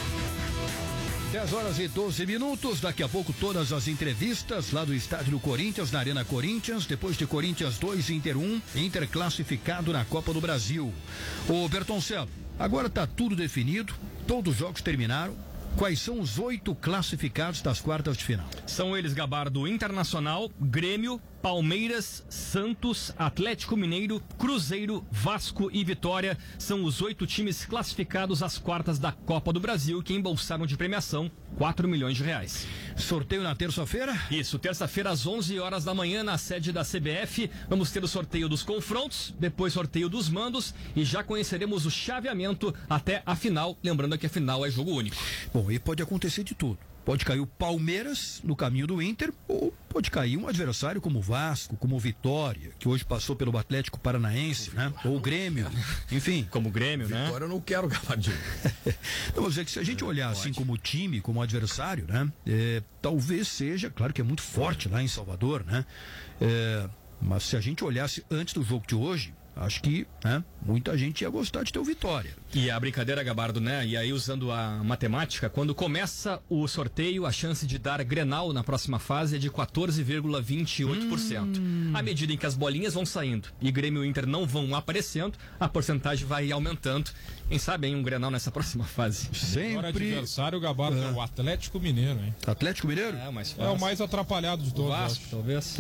10h12. Daqui a pouco todas as entrevistas lá do estádio do Corinthians, na Arena Corinthians. Depois de Corinthians 2, Inter 1, Inter classificado na Copa do Brasil. Ô Bertoncello, agora tá tudo definido, todos os jogos terminaram. Quais são os 8 classificados das quartas de final? São eles, Gabardo: Internacional, Grêmio, Palmeiras, Santos, Atlético Mineiro, Cruzeiro, Vasco e Vitória. São os 8 times classificados às quartas da Copa do Brasil, que embolsaram de premiação R$4 milhões. Sorteio na terça-feira? Isso, terça-feira às 11h da manhã, na sede da CBF. Vamos ter o sorteio dos confrontos, depois sorteio dos mandos e já conheceremos o chaveamento até a final. Lembrando que a final é jogo único. Bom, e pode acontecer de tudo. Pode cair o Palmeiras no caminho do Inter, ou pode cair um adversário como o Vasco, como o Vitória, que hoje passou pelo Atlético Paranaense, né? Ou o Grêmio, enfim. Como o Grêmio, né? Vitória eu não quero, Gabardinho. Não, mas é que se a gente olhar assim como time, como adversário, né? Talvez seja, claro que é muito forte lá em Salvador, né? Mas se a gente olhasse antes do jogo de hoje, acho que, né, muita gente ia gostar de ter o Vitória. E a brincadeira, Gabardo, né? E aí, usando a matemática, quando começa o sorteio, a chance de dar Grenal na próxima fase é de 14,28%. À medida em que as bolinhas vão saindo e Grêmio e Inter não vão aparecendo, a porcentagem vai aumentando. Quem sabe, hein, um Grenal nessa próxima fase. Sempre. Agora adversário, Gabardo, é o Atlético Mineiro, hein? Atlético Mineiro? É, mais fácil. É o mais atrapalhado de todos. Vasco, talvez.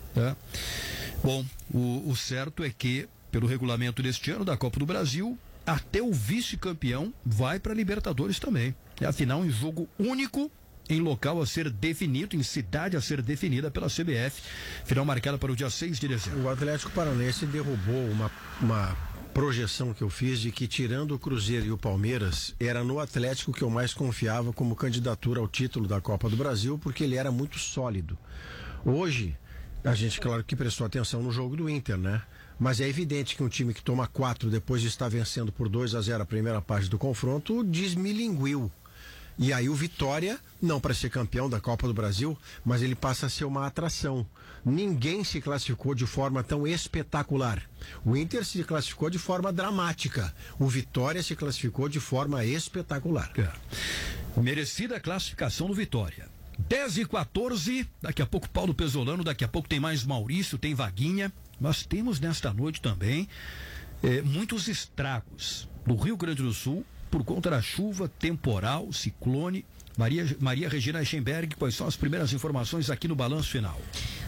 Bom, o certo é que, pelo regulamento deste ano da Copa do Brasil, até o vice-campeão vai para a Libertadores também. Afinal, em jogo único, em local a ser definido, em cidade a ser definida pela CBF. Final marcada para o dia 6 de dezembro. O Atlético Paranaense derrubou uma projeção que eu fiz de que, tirando o Cruzeiro e o Palmeiras, era no Atlético que eu mais confiava como candidatura ao título da Copa do Brasil, porque ele era muito sólido. Hoje, a gente, claro que prestou atenção no jogo do Inter, né? Mas é evidente que um time que toma 4 depois de estar vencendo por 2-0 a primeira parte do confronto desmilinguiu. E aí o Vitória, não para ser campeão da Copa do Brasil, mas ele passa a ser uma atração. Ninguém se classificou de forma tão espetacular. O Inter se classificou de forma dramática. O Vitória se classificou de forma espetacular. Merecida a classificação do Vitória. 10h14, daqui a pouco Paulo Pesolano, daqui a pouco tem mais Maurício, tem Vaguinha. Nós temos nesta noite também muitos estragos do Rio Grande do Sul por conta da chuva, temporal, ciclone. Maria Regina Eichenberg, quais são as primeiras informações aqui no Balanço Final?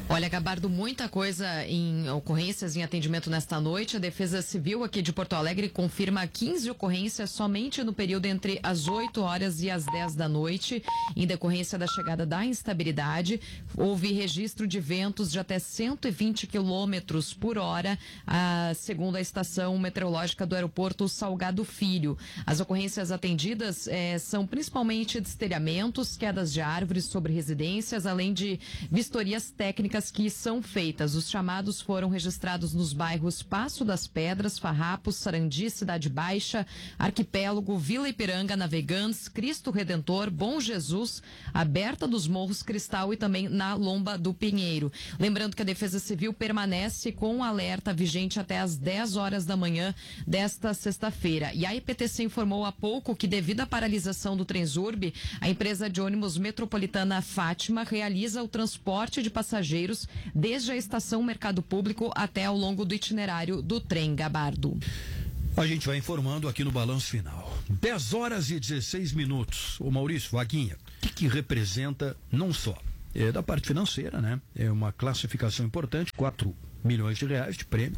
Olha, Gabardo, muita coisa em ocorrências em atendimento nesta noite. A Defesa Civil aqui de Porto Alegre confirma 15 ocorrências somente no período entre as 8 horas e as 10 da noite, em decorrência da chegada da instabilidade. Houve registro de ventos de até 120 quilômetros por hora, segundo a estação meteorológica do aeroporto Salgado Filho. As ocorrências atendidas são principalmente destelhamentos, quedas de árvores sobre residências, além de vistorias técnicas que são feitas. Os chamados foram registrados nos bairros Passo das Pedras, Farrapos, Sarandi, Cidade Baixa, Arquipélago, Vila Ipiranga, Navegantes, Cristo Redentor, Bom Jesus, Aberta dos Morros, Cristal e também na Lomba do Pinheiro. Lembrando que a Defesa Civil permanece com um alerta vigente até às 10 horas da manhã desta sexta-feira. E a IPTC informou há pouco que, devido à paralisação do Transurb, a empresa de ônibus metropolitana Fátima realiza o transporte de passageiros desde a estação Mercado Público até ao longo do itinerário do trem, Gabardo. A gente vai informando aqui no Balanço Final. 10 horas e 16 minutos. Ô Maurício, Vaguinha, o que representa não só da parte financeira, né? É uma classificação importante, 4 milhões de reais de prêmio.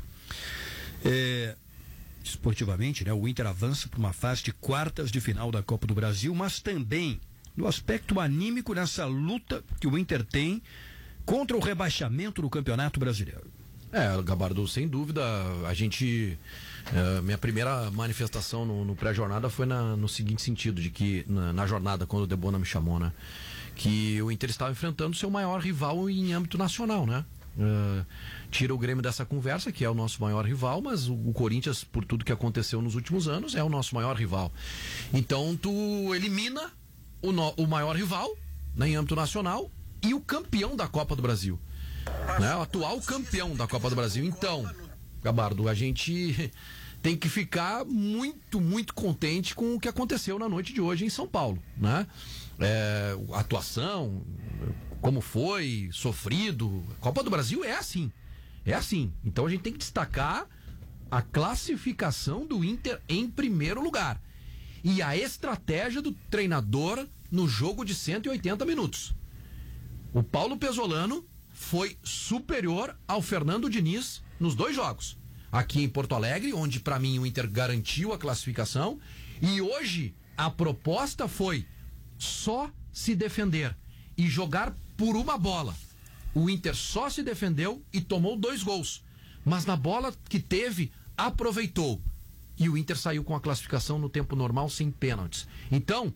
Esportivamente, né? O Inter avança para uma fase de quartas de final da Copa do Brasil, mas também no aspecto anímico nessa luta que o Inter tem contra o rebaixamento do Campeonato Brasileiro. Gabardo, sem dúvida, a gente... minha primeira manifestação no pré-jornada foi no seguinte sentido, de que na jornada, quando o Debona me chamou, né? Que o Inter estava enfrentando seu maior rival em âmbito nacional, né? Tira o Grêmio dessa conversa, que é o nosso maior rival, mas o Corinthians, por tudo que aconteceu nos últimos anos, é o nosso maior rival. Então tu elimina o maior rival, né, em âmbito nacional, e o campeão da Copa do Brasil, né? O atual campeão da Copa do Brasil. Então, Gabardo, a gente tem que ficar muito, muito contente com o que aconteceu na noite de hoje em São Paulo, né? A atuação, como foi, sofrido. A Copa do Brasil é assim. Então a gente tem que destacar a classificação do Inter em primeiro lugar e a estratégia do treinador no jogo de 180 minutos. O Paulo Pesolano foi superior ao Fernando Diniz nos 2 jogos. Aqui em Porto Alegre, onde para mim o Inter garantiu a classificação, e hoje a proposta foi só se defender e jogar por uma bola. O Inter só se defendeu e tomou 2 gols, mas na bola que teve, aproveitou. E o Inter saiu com a classificação no tempo normal, sem pênaltis. Então,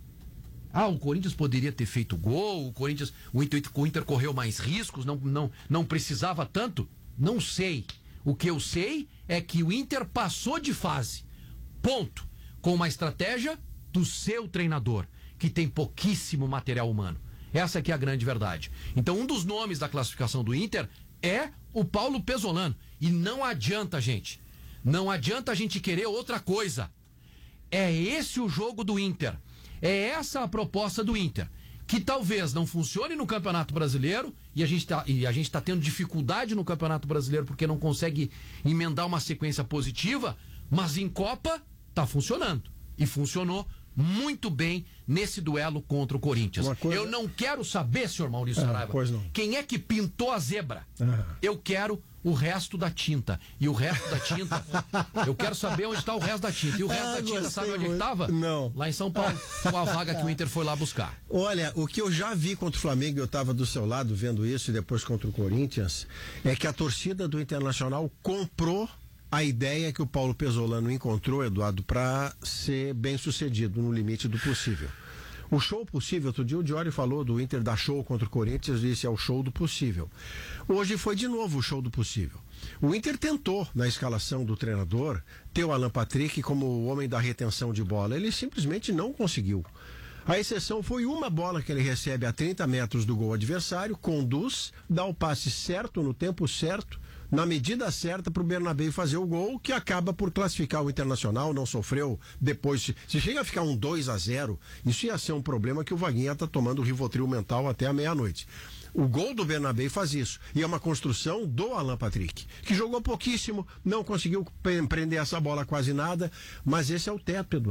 o Corinthians poderia ter feito gol, o Inter correu mais riscos, não precisava tanto. Não sei. O que eu sei é que o Inter passou de fase. Ponto. Com uma estratégia do seu treinador, que tem pouquíssimo material humano. Essa aqui é a grande verdade. Então, um dos nomes da classificação do Inter é o Paulo Pesolano. E não adianta, gente. Não adianta a gente querer outra coisa. É esse o jogo do Inter. É essa a proposta do Inter, que talvez não funcione no Campeonato Brasileiro, e a gente tá tendo dificuldade no Campeonato Brasileiro porque não consegue emendar uma sequência positiva, mas em Copa tá funcionando. E funcionou muito bem nesse duelo contra o Corinthians. Eu não quero saber, senhor Maurício Saraiva, quem é que pintou a zebra. Eu quero o resto da tinta. E o resto da tinta, eu quero saber onde está o resto da tinta. E o resto da tinta, sabe onde estava? Não. Lá em São Paulo, com a vaga que o Inter foi lá buscar. Olha, o que eu já vi contra o Flamengo, eu estava do seu lado vendo isso, e depois contra o Corinthians, é que a torcida do Internacional comprou a ideia que o Paulo Pesolano encontrou, Eduardo, para ser bem sucedido no limite do possível. O show possível, outro dia o Diori falou do Inter dar show contra o Corinthians, disse é o show do possível. Hoje foi de novo o show do possível. O Inter tentou, na escalação do treinador, ter o Alan Patrick como o homem da retenção de bola. Ele simplesmente não conseguiu. A exceção foi uma bola que ele recebe a 30 metros do gol adversário, conduz, dá o passe certo, no tempo certo, na medida certa para o Bernabéu fazer o gol, que acaba por classificar o Internacional. Não sofreu depois. Se chega a ficar um 2-0, isso ia ser um problema que o Vaguinha está tomando Rivotril mental até a meia-noite. O gol do Bernabéu faz isso. E é uma construção do Alan Patrick, que jogou pouquíssimo, não conseguiu prender essa bola quase nada, mas esse é o teto, Eduardo.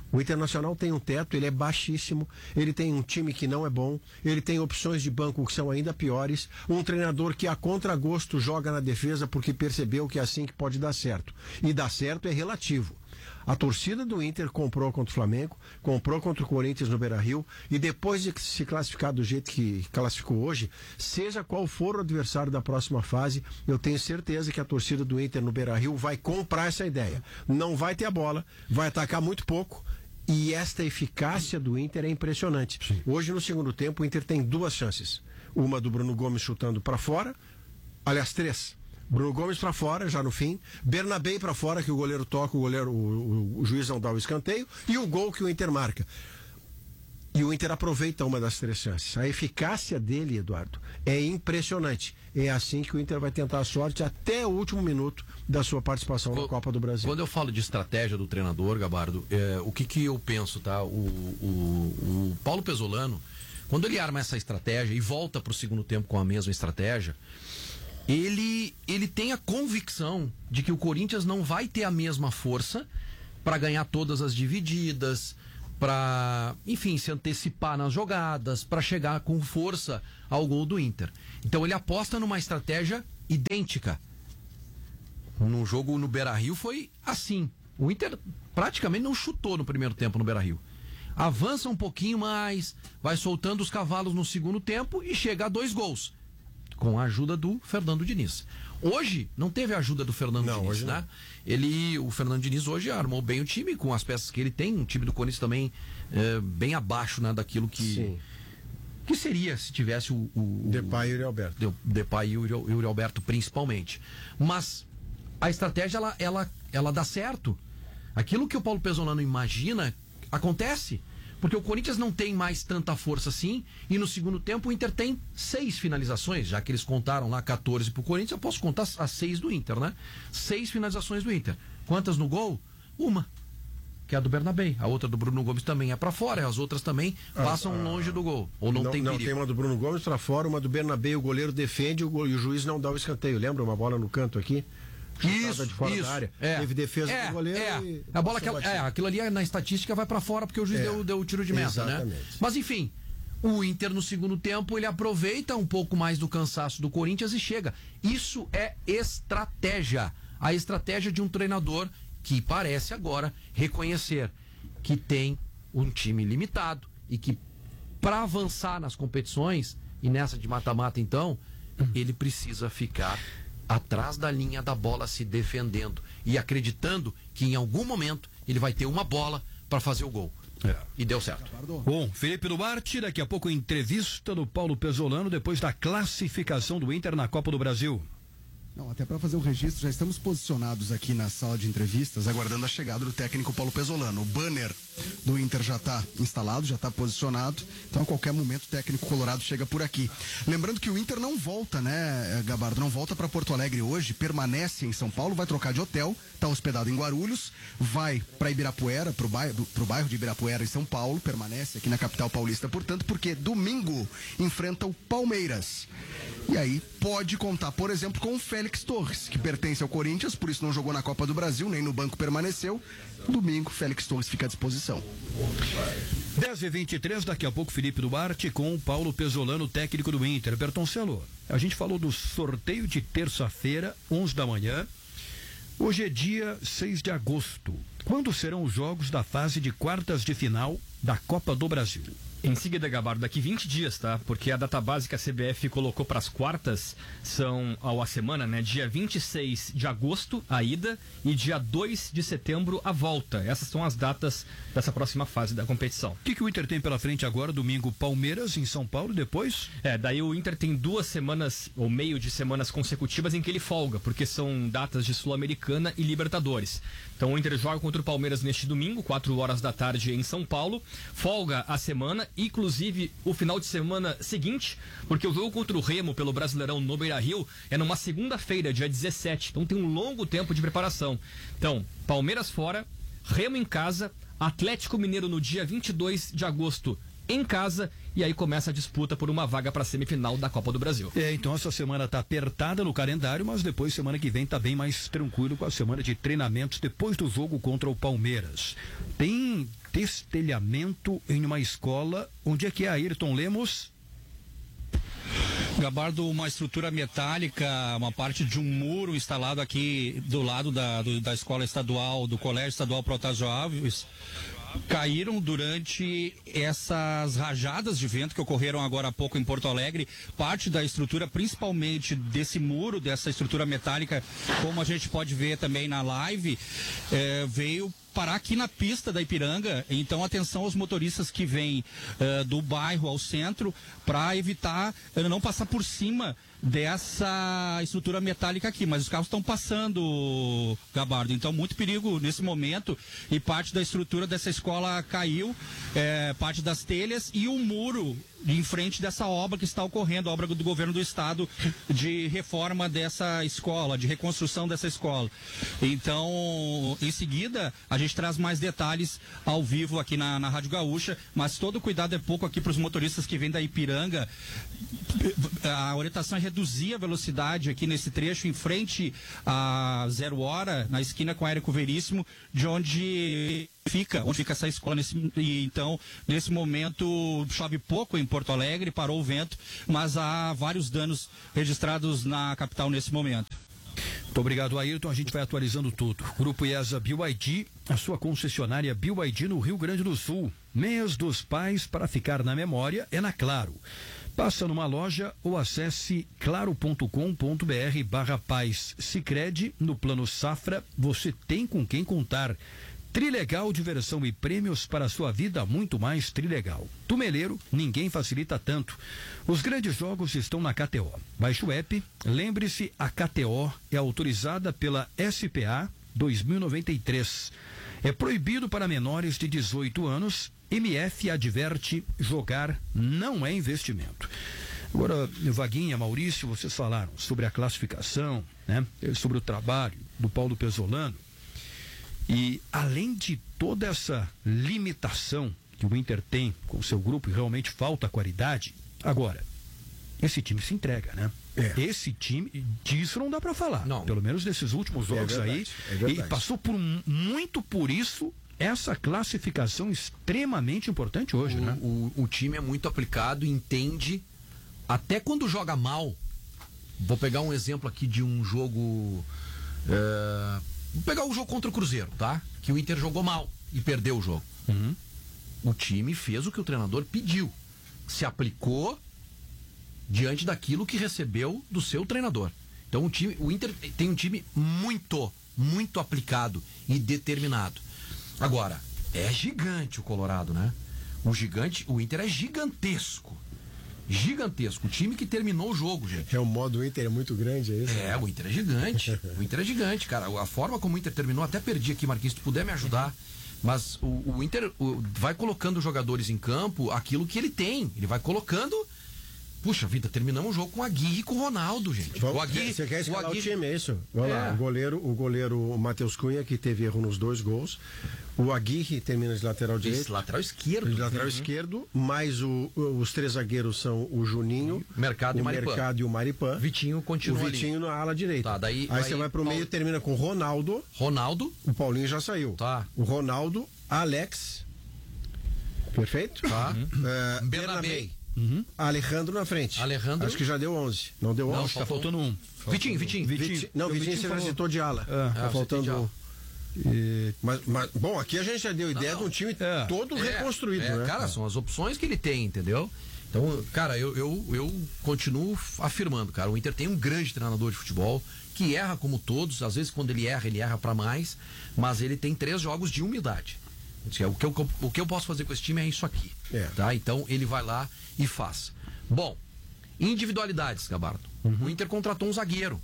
O Internacional tem um teto, ele é baixíssimo, ele tem um time que não é bom, ele tem opções de banco que são ainda piores, um treinador que a contragosto joga na defesa porque percebeu que é assim que pode dar certo. E dar certo é relativo. A torcida do Inter comprou contra o Flamengo, comprou contra o Corinthians no Beira-Rio, e depois de se classificar do jeito que classificou hoje, seja qual for o adversário da próxima fase, eu tenho certeza que a torcida do Inter no Beira-Rio vai comprar essa ideia. Não vai ter a bola, vai atacar muito pouco, e esta eficácia do Inter é impressionante. Sim. Hoje, no segundo tempo, o Inter tem 2 chances. Uma do Bruno Gomes chutando para fora, aliás, 3. Bruno Gomes para fora, já no fim. Bernabé para fora, que o goleiro toca, o juiz não dá o escanteio. E o gol que o Inter marca. E o Inter aproveita uma das 3 chances. A eficácia dele, Eduardo, é impressionante. É assim que o Inter vai tentar a sorte até o último minuto da sua participação na Copa do Brasil. Quando eu falo de estratégia do treinador, Gabardo, o que eu penso, tá? O Paulo Pesolano, quando ele arma essa estratégia e volta para o segundo tempo com a mesma estratégia, ele tem a convicção de que o Corinthians não vai ter a mesma força para ganhar todas as divididas, para, enfim, se antecipar nas jogadas, para chegar com força ao gol do Inter. Então ele aposta numa estratégia idêntica. No jogo no Beira-Rio foi assim. O Inter praticamente não chutou no primeiro tempo no Beira-Rio. Avança um pouquinho mais, vai soltando os cavalos no segundo tempo e chega a 2 gols. Com a ajuda do Fernando Diniz. Hoje não teve a ajuda do Fernando Diniz, né? O Fernando Diniz hoje armou bem o time com as peças que ele tem. Um time do Corinthians também bem abaixo, né, daquilo que seria se tivesse o Depay e o Yuri Alberto. Depay e o Yuri Alberto principalmente. Mas a estratégia ela dá certo. Aquilo que o Paulo Pesolano imagina acontece. Porque o Corinthians não tem mais tanta força assim, e no segundo tempo o Inter tem 6 finalizações, já que eles contaram lá 14 pro Corinthians, eu posso contar as 6 do Inter, né? 6 finalizações do Inter. Quantas no gol? Uma, que é a do Bernabé. A outra do Bruno Gomes também é para fora, as outras também passam longe do gol, ou não tem perigo. Tem uma do Bruno Gomes para fora, uma do Bernabé, o goleiro defende e o juiz não dá o escanteio. Lembra uma bola no canto aqui? Isso, de fora da área. Teve defesa do goleiro e a bola aquilo ali na estatística vai pra fora porque o juiz deu o tiro de meta, né? Mas enfim, o Inter no segundo tempo ele aproveita um pouco mais do cansaço do Corinthians e chega. Isso é estratégia. A estratégia de um treinador que parece agora reconhecer que tem um time limitado e que para avançar nas competições e nessa de mata-mata então, ele precisa ficar atrás da linha da bola se defendendo e acreditando que em algum momento ele vai ter uma bola para fazer o gol. E deu certo. Bom, Felipe Duarte, daqui a pouco entrevista do Paulo Pesolano depois da classificação do Inter na Copa do Brasil. Não, até para fazer o registro, já estamos posicionados aqui na sala de entrevistas, aguardando a chegada do técnico Paulo Pesolano. O banner do Inter já está instalado, já está posicionado, então a qualquer momento o técnico colorado chega por aqui. Lembrando que o Inter não volta, né, Gabardo, não volta para Porto Alegre hoje, permanece em São Paulo, vai trocar de hotel, está hospedado em Guarulhos, vai para Ibirapuera, pro bairro de Ibirapuera em São Paulo, permanece aqui na capital paulista, portanto, porque domingo enfrenta o Palmeiras. E aí pode contar, por exemplo, com o Félix Torres, que pertence ao Corinthians, por isso não jogou na Copa do Brasil, nem no banco permaneceu. Domingo, Félix Torres fica à disposição. 10h23, daqui a pouco Felipe Duarte com o Paulo Pesolano, técnico do Inter. Bertoncelo, a gente falou do sorteio de terça-feira, 11 da manhã. Hoje é dia 6 de agosto. Quando serão os jogos da fase de quartas de final da Copa do Brasil? Em seguida, Gabardo, daqui 20 dias, tá? Porque a data base que a CBF colocou para as quartas são a semana, né? Dia 26 de agosto, a ida, e dia 2 de setembro, a volta. Essas são as datas dessa próxima fase da competição. O que o Inter tem pela frente agora? Domingo, Palmeiras em São Paulo, depois? Daí o Inter tem 2 semanas, ou meio de semanas consecutivas em que ele folga, porque são datas de Sul-Americana e Libertadores. Então o Inter joga contra o Palmeiras neste domingo, 4 horas da tarde em São Paulo, folga a semana, inclusive o final de semana seguinte, porque o jogo contra o Remo pelo Brasileirão no Beira-Rio é numa segunda-feira, dia 17, então tem um longo tempo de preparação. Então, Palmeiras fora, Remo em casa, Atlético Mineiro no dia 22 de agosto em casa e aí começa a disputa por uma vaga para a semifinal da Copa do Brasil. Então essa semana tá apertada no calendário, mas depois semana que vem tá bem mais tranquilo com a semana de treinamentos depois do jogo contra o Palmeiras. Tem destelhamento em uma escola, onde é que é, Ayrton Lemos? Gabardo, uma estrutura metálica, uma parte de um muro instalado aqui do lado da escola estadual, do Colégio Estadual Protásio Alves, caíram durante essas rajadas de vento que ocorreram agora há pouco em Porto Alegre. Parte da estrutura, principalmente desse muro, dessa estrutura metálica, como a gente pode ver também na live, veio parar aqui na pista da Ipiranga. Então, atenção aos motoristas que vêm do bairro ao centro, para evitar não passar por cima dessa estrutura metálica aqui, mas os carros estão passando, Gabardo, então muito perigo nesse momento, e parte da estrutura dessa escola caiu, parte das telhas e o muro em frente dessa obra que está ocorrendo, a obra do governo do estado de reforma dessa escola, de reconstrução dessa escola. Então, em seguida, a gente traz mais detalhes ao vivo aqui na Rádio Gaúcha, mas todo cuidado é pouco aqui para os motoristas que vêm da Ipiranga. A orientação é reduzir a velocidade aqui nesse trecho, em frente a 0 hora, na esquina com Érico Veríssimo, de onde fica essa escola. Então, nesse momento, chove pouco em Porto Alegre, parou o vento, mas há vários danos registrados na capital nesse momento. Muito obrigado, Ayrton. A gente vai atualizando tudo. Grupo IESA BYD, a sua concessionária BYD no Rio Grande do Sul. Mês dos Pais, para ficar na memória, é na Claro. Passa numa loja ou acesse claro.com.br/paz. Sicredi, no plano Safra, você tem com quem contar. Trilegal, diversão e prêmios para a sua vida, muito mais Trilegal. Tumeleiro, ninguém facilita tanto. Os grandes jogos estão na KTO. Baixe o app, lembre-se, a KTO é autorizada pela SPA 2093. É proibido para menores de 18 anos. MF adverte, jogar não é investimento. Agora, Vaguinha, Maurício, vocês falaram sobre a classificação, né? Sobre o trabalho do Paulo Pesolano. E além de toda essa limitação que o Inter tem com o seu grupo, e realmente falta qualidade, agora, esse time se entrega, né? Esse time, disso não dá para falar. Não. Pelo menos nesses últimos jogos aí. E passou muito por isso, essa classificação extremamente importante hoje, né? O time é muito aplicado, entende, até quando joga mal. Vou pegar um exemplo aqui de um jogo... Vou pegar o jogo contra o Cruzeiro, tá? Que o Inter jogou mal e perdeu o jogo. O time fez o que o treinador pediu. Se aplicou diante daquilo que recebeu do seu treinador. Então o Inter tem um time muito aplicado e determinado. Agora, é gigante o Colorado, né? O Inter é gigantesco. Gigantesco. O time que terminou o jogo, gente. O modo Inter é muito grande, é isso? O Inter é gigante. O Inter é gigante, cara. A forma como o Inter terminou, até perdi aqui, Marquinhos, se tu puder me ajudar. Mas o Inter vai colocando jogadores em campo aquilo que ele tem. Ele vai colocando. Puxa vida, terminamos o jogo com a Aguirre e com o Ronaldo, gente. Você quer escalar o time, é isso? Vamos lá, o goleiro Matheus Cunha, que teve erro nos 2 gols. O Aguirre termina de lateral direito. Lateral esquerdo. De lateral esquerdo, mais os 3 zagueiros são o Juninho, Mercado e o Maripã. Vitinho continua o Vitinho na ala direita. Tá, daí você vai pro meio e termina com Ronaldo. O Paulinho já saiu. Tá. O Ronaldo, Alex. Perfeito? Tá. Bernabé. Alejandro na frente. Acho que já deu 11. Não deu 11? Não, tá faltando um. Vitinho. Não, Vitinho você necessitou de ala. Tá faltando... Mas, bom, aqui a gente já deu ideia de um time todo reconstruído, né? Cara, são as opções que ele tem, entendeu? Então, cara, eu continuo afirmando, cara, o Inter tem um grande treinador de futebol que erra como todos, às vezes quando ele erra pra mais, mas ele tem 3 jogos de humildade. O que eu posso fazer com esse time é isso aqui, tá? Então ele vai lá e faz. Bom, individualidades, Gabardo. O Inter contratou um zagueiro,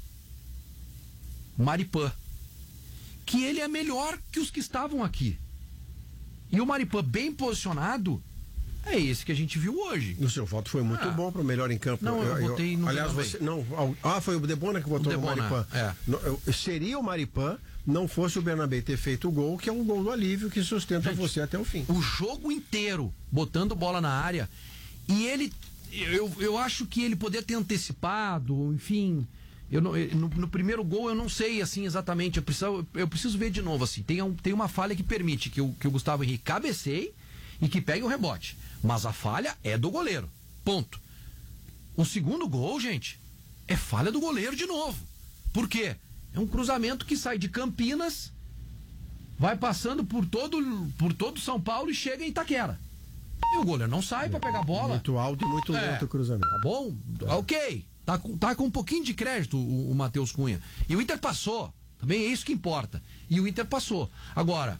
Maripã, que ele é melhor que os que estavam aqui. E o Maripã bem posicionado é esse que a gente viu hoje. O seu voto foi muito bom pro melhor em campo. Não, eu votei no aliás, você não. Foi o Debona que votou no Maripã. Seria o Maripã, não fosse o Bernabé ter feito o gol, que é um gol do alívio que sustenta você até o fim. O jogo inteiro botando bola na área E ele, eu acho que ele poderia ter antecipado, enfim. No primeiro gol eu não sei assim exatamente, eu preciso ver de novo assim. Tem uma falha que permite que o Gustavo Henrique cabeceie e que pegue o rebote, mas a falha é do goleiro, ponto. O segundo gol, gente, é falha do goleiro de novo. Por quê? É um cruzamento que sai de Campinas, vai passando por todo São Paulo e chega em Itaquera. E o goleiro não sai para pegar a bola. Muito alto e muito lento o cruzamento. Tá bom? Ok. Tá com um pouquinho de crédito o Matheus Cunha. E o Inter passou. Também é isso que importa. E o Inter passou. Agora,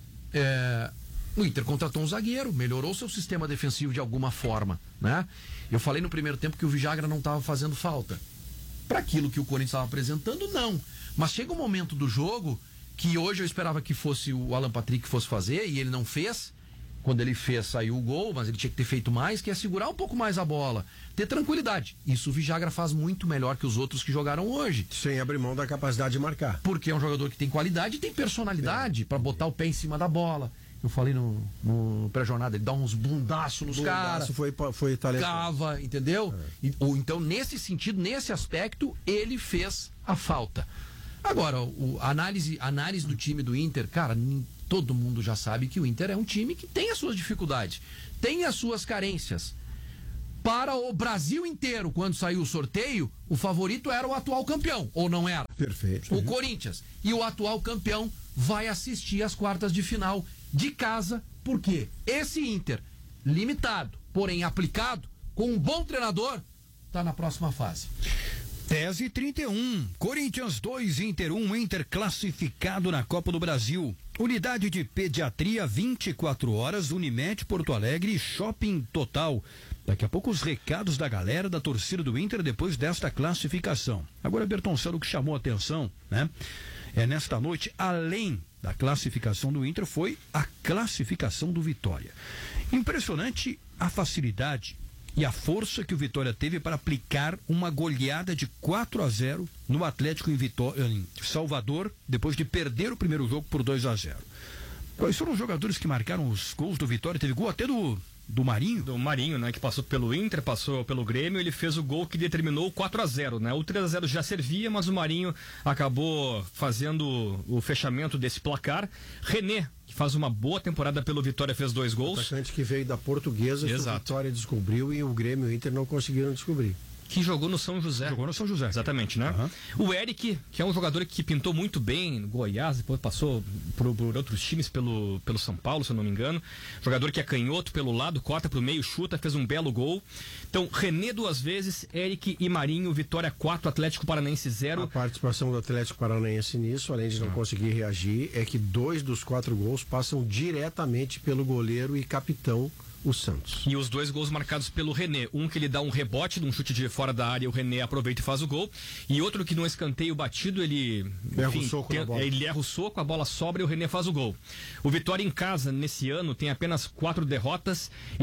o Inter contratou um zagueiro, melhorou seu sistema defensivo de alguma forma, né? Eu falei no primeiro tempo que o Villagra não estava fazendo falta. Para aquilo que o Corinthians estava apresentando, não. Mas chega um momento do jogo que hoje eu esperava que fosse o Alan Patrick que fosse fazer e ele não fez. Quando ele fez, saiu o gol, mas ele tinha que ter feito mais, que é segurar um pouco mais a bola, ter tranquilidade. Isso o Villagra faz muito melhor que os outros que jogaram hoje. Sem abrir mão da capacidade de marcar. Porque é um jogador que tem qualidade e tem personalidade para botar o pé em cima da bola. Eu falei no pré-jornada, ele dá uns bundaços nos caras. Foi talentoso. Cava, entendeu? Ou então, nesse sentido, nesse aspecto, ele fez a falta. Agora, a análise do time do Inter, cara, todo mundo já sabe que o Inter é um time que tem as suas dificuldades, tem as suas carências. Para o Brasil inteiro, quando saiu o sorteio, o favorito era o atual campeão, ou não era? Perfeito. O Corinthians. E o atual campeão vai assistir às quartas de final de casa, porque esse Inter, limitado, porém aplicado, com um bom treinador, está na próxima fase. Tese 31, Corinthians 2, Inter 1, Inter classificado na Copa do Brasil. Unidade de pediatria 24 horas, Unimed Porto Alegre e Shopping Total. Daqui a pouco os recados da galera da torcida do Inter depois desta classificação. Agora, Bertoncello, o que chamou a atenção, né? Nesta noite, além da classificação do Inter, foi a classificação do Vitória. Impressionante a facilidade e a força que o Vitória teve para aplicar uma goleada de 4-0 no Atlético em Salvador, depois de perder o primeiro jogo por 2-0. Quais foram os jogadores que marcaram os gols do Vitória? Teve gol até do Marinho? Do Marinho, né? Que passou pelo Inter, passou pelo Grêmio, ele fez o gol que determinou o 4-0, né? O 3-0 já servia, mas o Marinho acabou fazendo o fechamento desse placar. René, que faz uma boa temporada pelo Vitória, fez 2 gols. O atacante que veio da Portuguesa, que o Vitória descobriu e o Grêmio e o Inter não conseguiram descobrir. Que jogou no São José. Jogou no São José. Exatamente, né? Uhum. O Eric, que é um jogador que pintou muito bem no Goiás, depois passou por outros times pelo São Paulo, se eu não me engano. Jogador que é canhoto pelo lado, corta pro meio, chuta, fez um belo gol. Então, René 2 vezes, Eric e Marinho, Vitória 4, Atlético Paranaense 0. A participação do Atlético Paranaense nisso, além de não conseguir reagir, é que 2 dos 4 gols passam diretamente pelo goleiro e capitão, o Santos. E os 2 gols marcados pelo René. Um que ele dá um rebote de um chute de fora da área, o René aproveita e faz o gol. E outro que no escanteio batido, ele erra o soco, a bola sobra e o René faz o gol. O Vitória em casa, nesse ano, tem apenas 4 derrotas e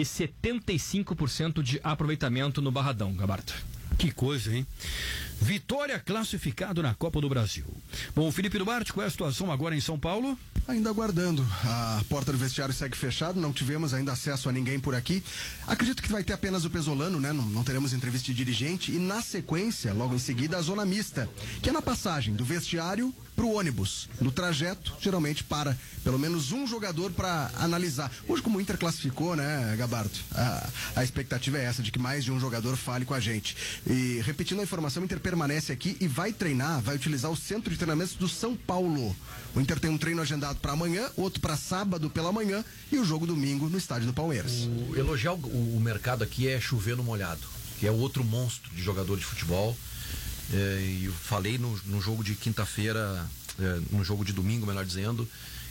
75% de aproveitamento no Barradão, Gabarto. Que coisa, hein? Vitória classificado na Copa do Brasil. Bom, Felipe Duarte, qual é a situação agora em São Paulo? Ainda aguardando. A porta do vestiário segue fechada, não tivemos ainda acesso a ninguém por aqui. Acredito que vai ter apenas o Pesolano, né? Não teremos entrevista de dirigente. E na sequência, logo em seguida, a zona mista, que é na passagem do vestiário pro ônibus. No trajeto, geralmente para pelo menos um jogador para analisar. Hoje, como o Inter classificou, né, Gabarto? A expectativa é essa, de que mais de um jogador fale com a gente. E repetindo a informação, o Inter permanece aqui e vai treinar, vai utilizar o centro de treinamentos do São Paulo. O Inter tem um treino agendado para amanhã, outro para sábado pela manhã e o jogo domingo no estádio do Palmeiras. Elogiar o mercado aqui é chover no molhado, que é outro monstro de jogador de futebol. E eu falei no jogo de quinta-feira, no jogo de domingo, melhor dizendo,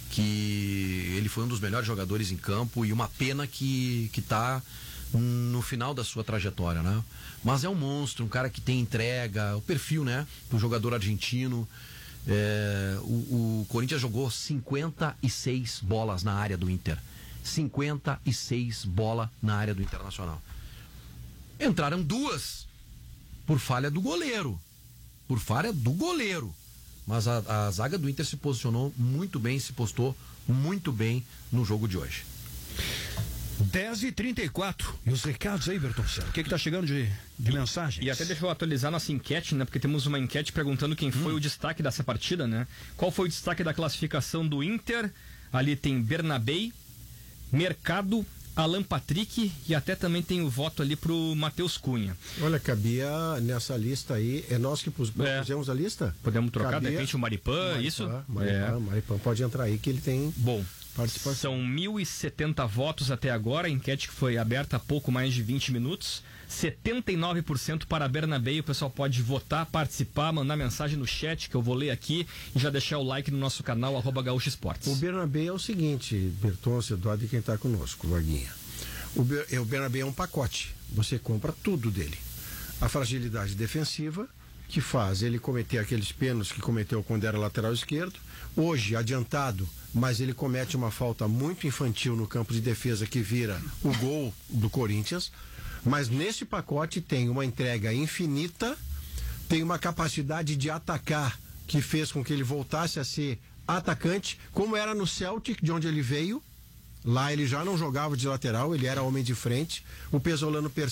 que ele foi um dos melhores jogadores em campo e uma pena que tá no final da sua trajetória, né? Mas é um monstro, um cara que tem entrega, o perfil, né, do jogador argentino. O Corinthians jogou 56 bolas na área do Inter. 56 bolas na área do Internacional. Entraram 2 por falha do goleiro. Mas a zaga do Inter se posicionou muito bem, se postou muito bem no jogo de hoje. 10h34. E os recados aí, Bertoncello? O que tá chegando de mensagem? E até deixa eu atualizar nossa enquete, né? Porque temos uma enquete perguntando quem foi o destaque dessa partida, né? Qual foi o destaque da classificação do Inter? Ali tem Bernabei, Mercado, Alan Patrick e até também tem o voto ali pro Matheus Cunha. Olha, cabia nessa lista aí, é nós que pusemos a lista? Podemos trocar, de repente, o Maripã, isso? Maripã pode entrar aí que ele tem... Bom, são 1.070 votos até agora, a enquete que foi aberta há pouco mais de 20 minutos. 79% para Bernabei, o pessoal pode votar, participar, mandar mensagem no chat que eu vou ler aqui e já deixar o like no nosso canal @Gaúcho Esportes. O Bernabei é o seguinte, Bertonce, Eduardo e quem está conosco, Vaguinha. O Bernabei é um pacote, você compra tudo dele. A fragilidade defensiva, que faz ele cometer aqueles pênaltis que cometeu quando era lateral esquerdo, hoje adiantado, mas ele comete uma falta muito infantil no campo de defesa que vira o gol do Corinthians. Mas nesse pacote tem uma entrega infinita, tem uma capacidade de atacar que fez com que ele voltasse a ser atacante, como era no Celtic, de onde ele veio. Lá ele já não jogava de lateral, ele era homem de frente. O Pesolano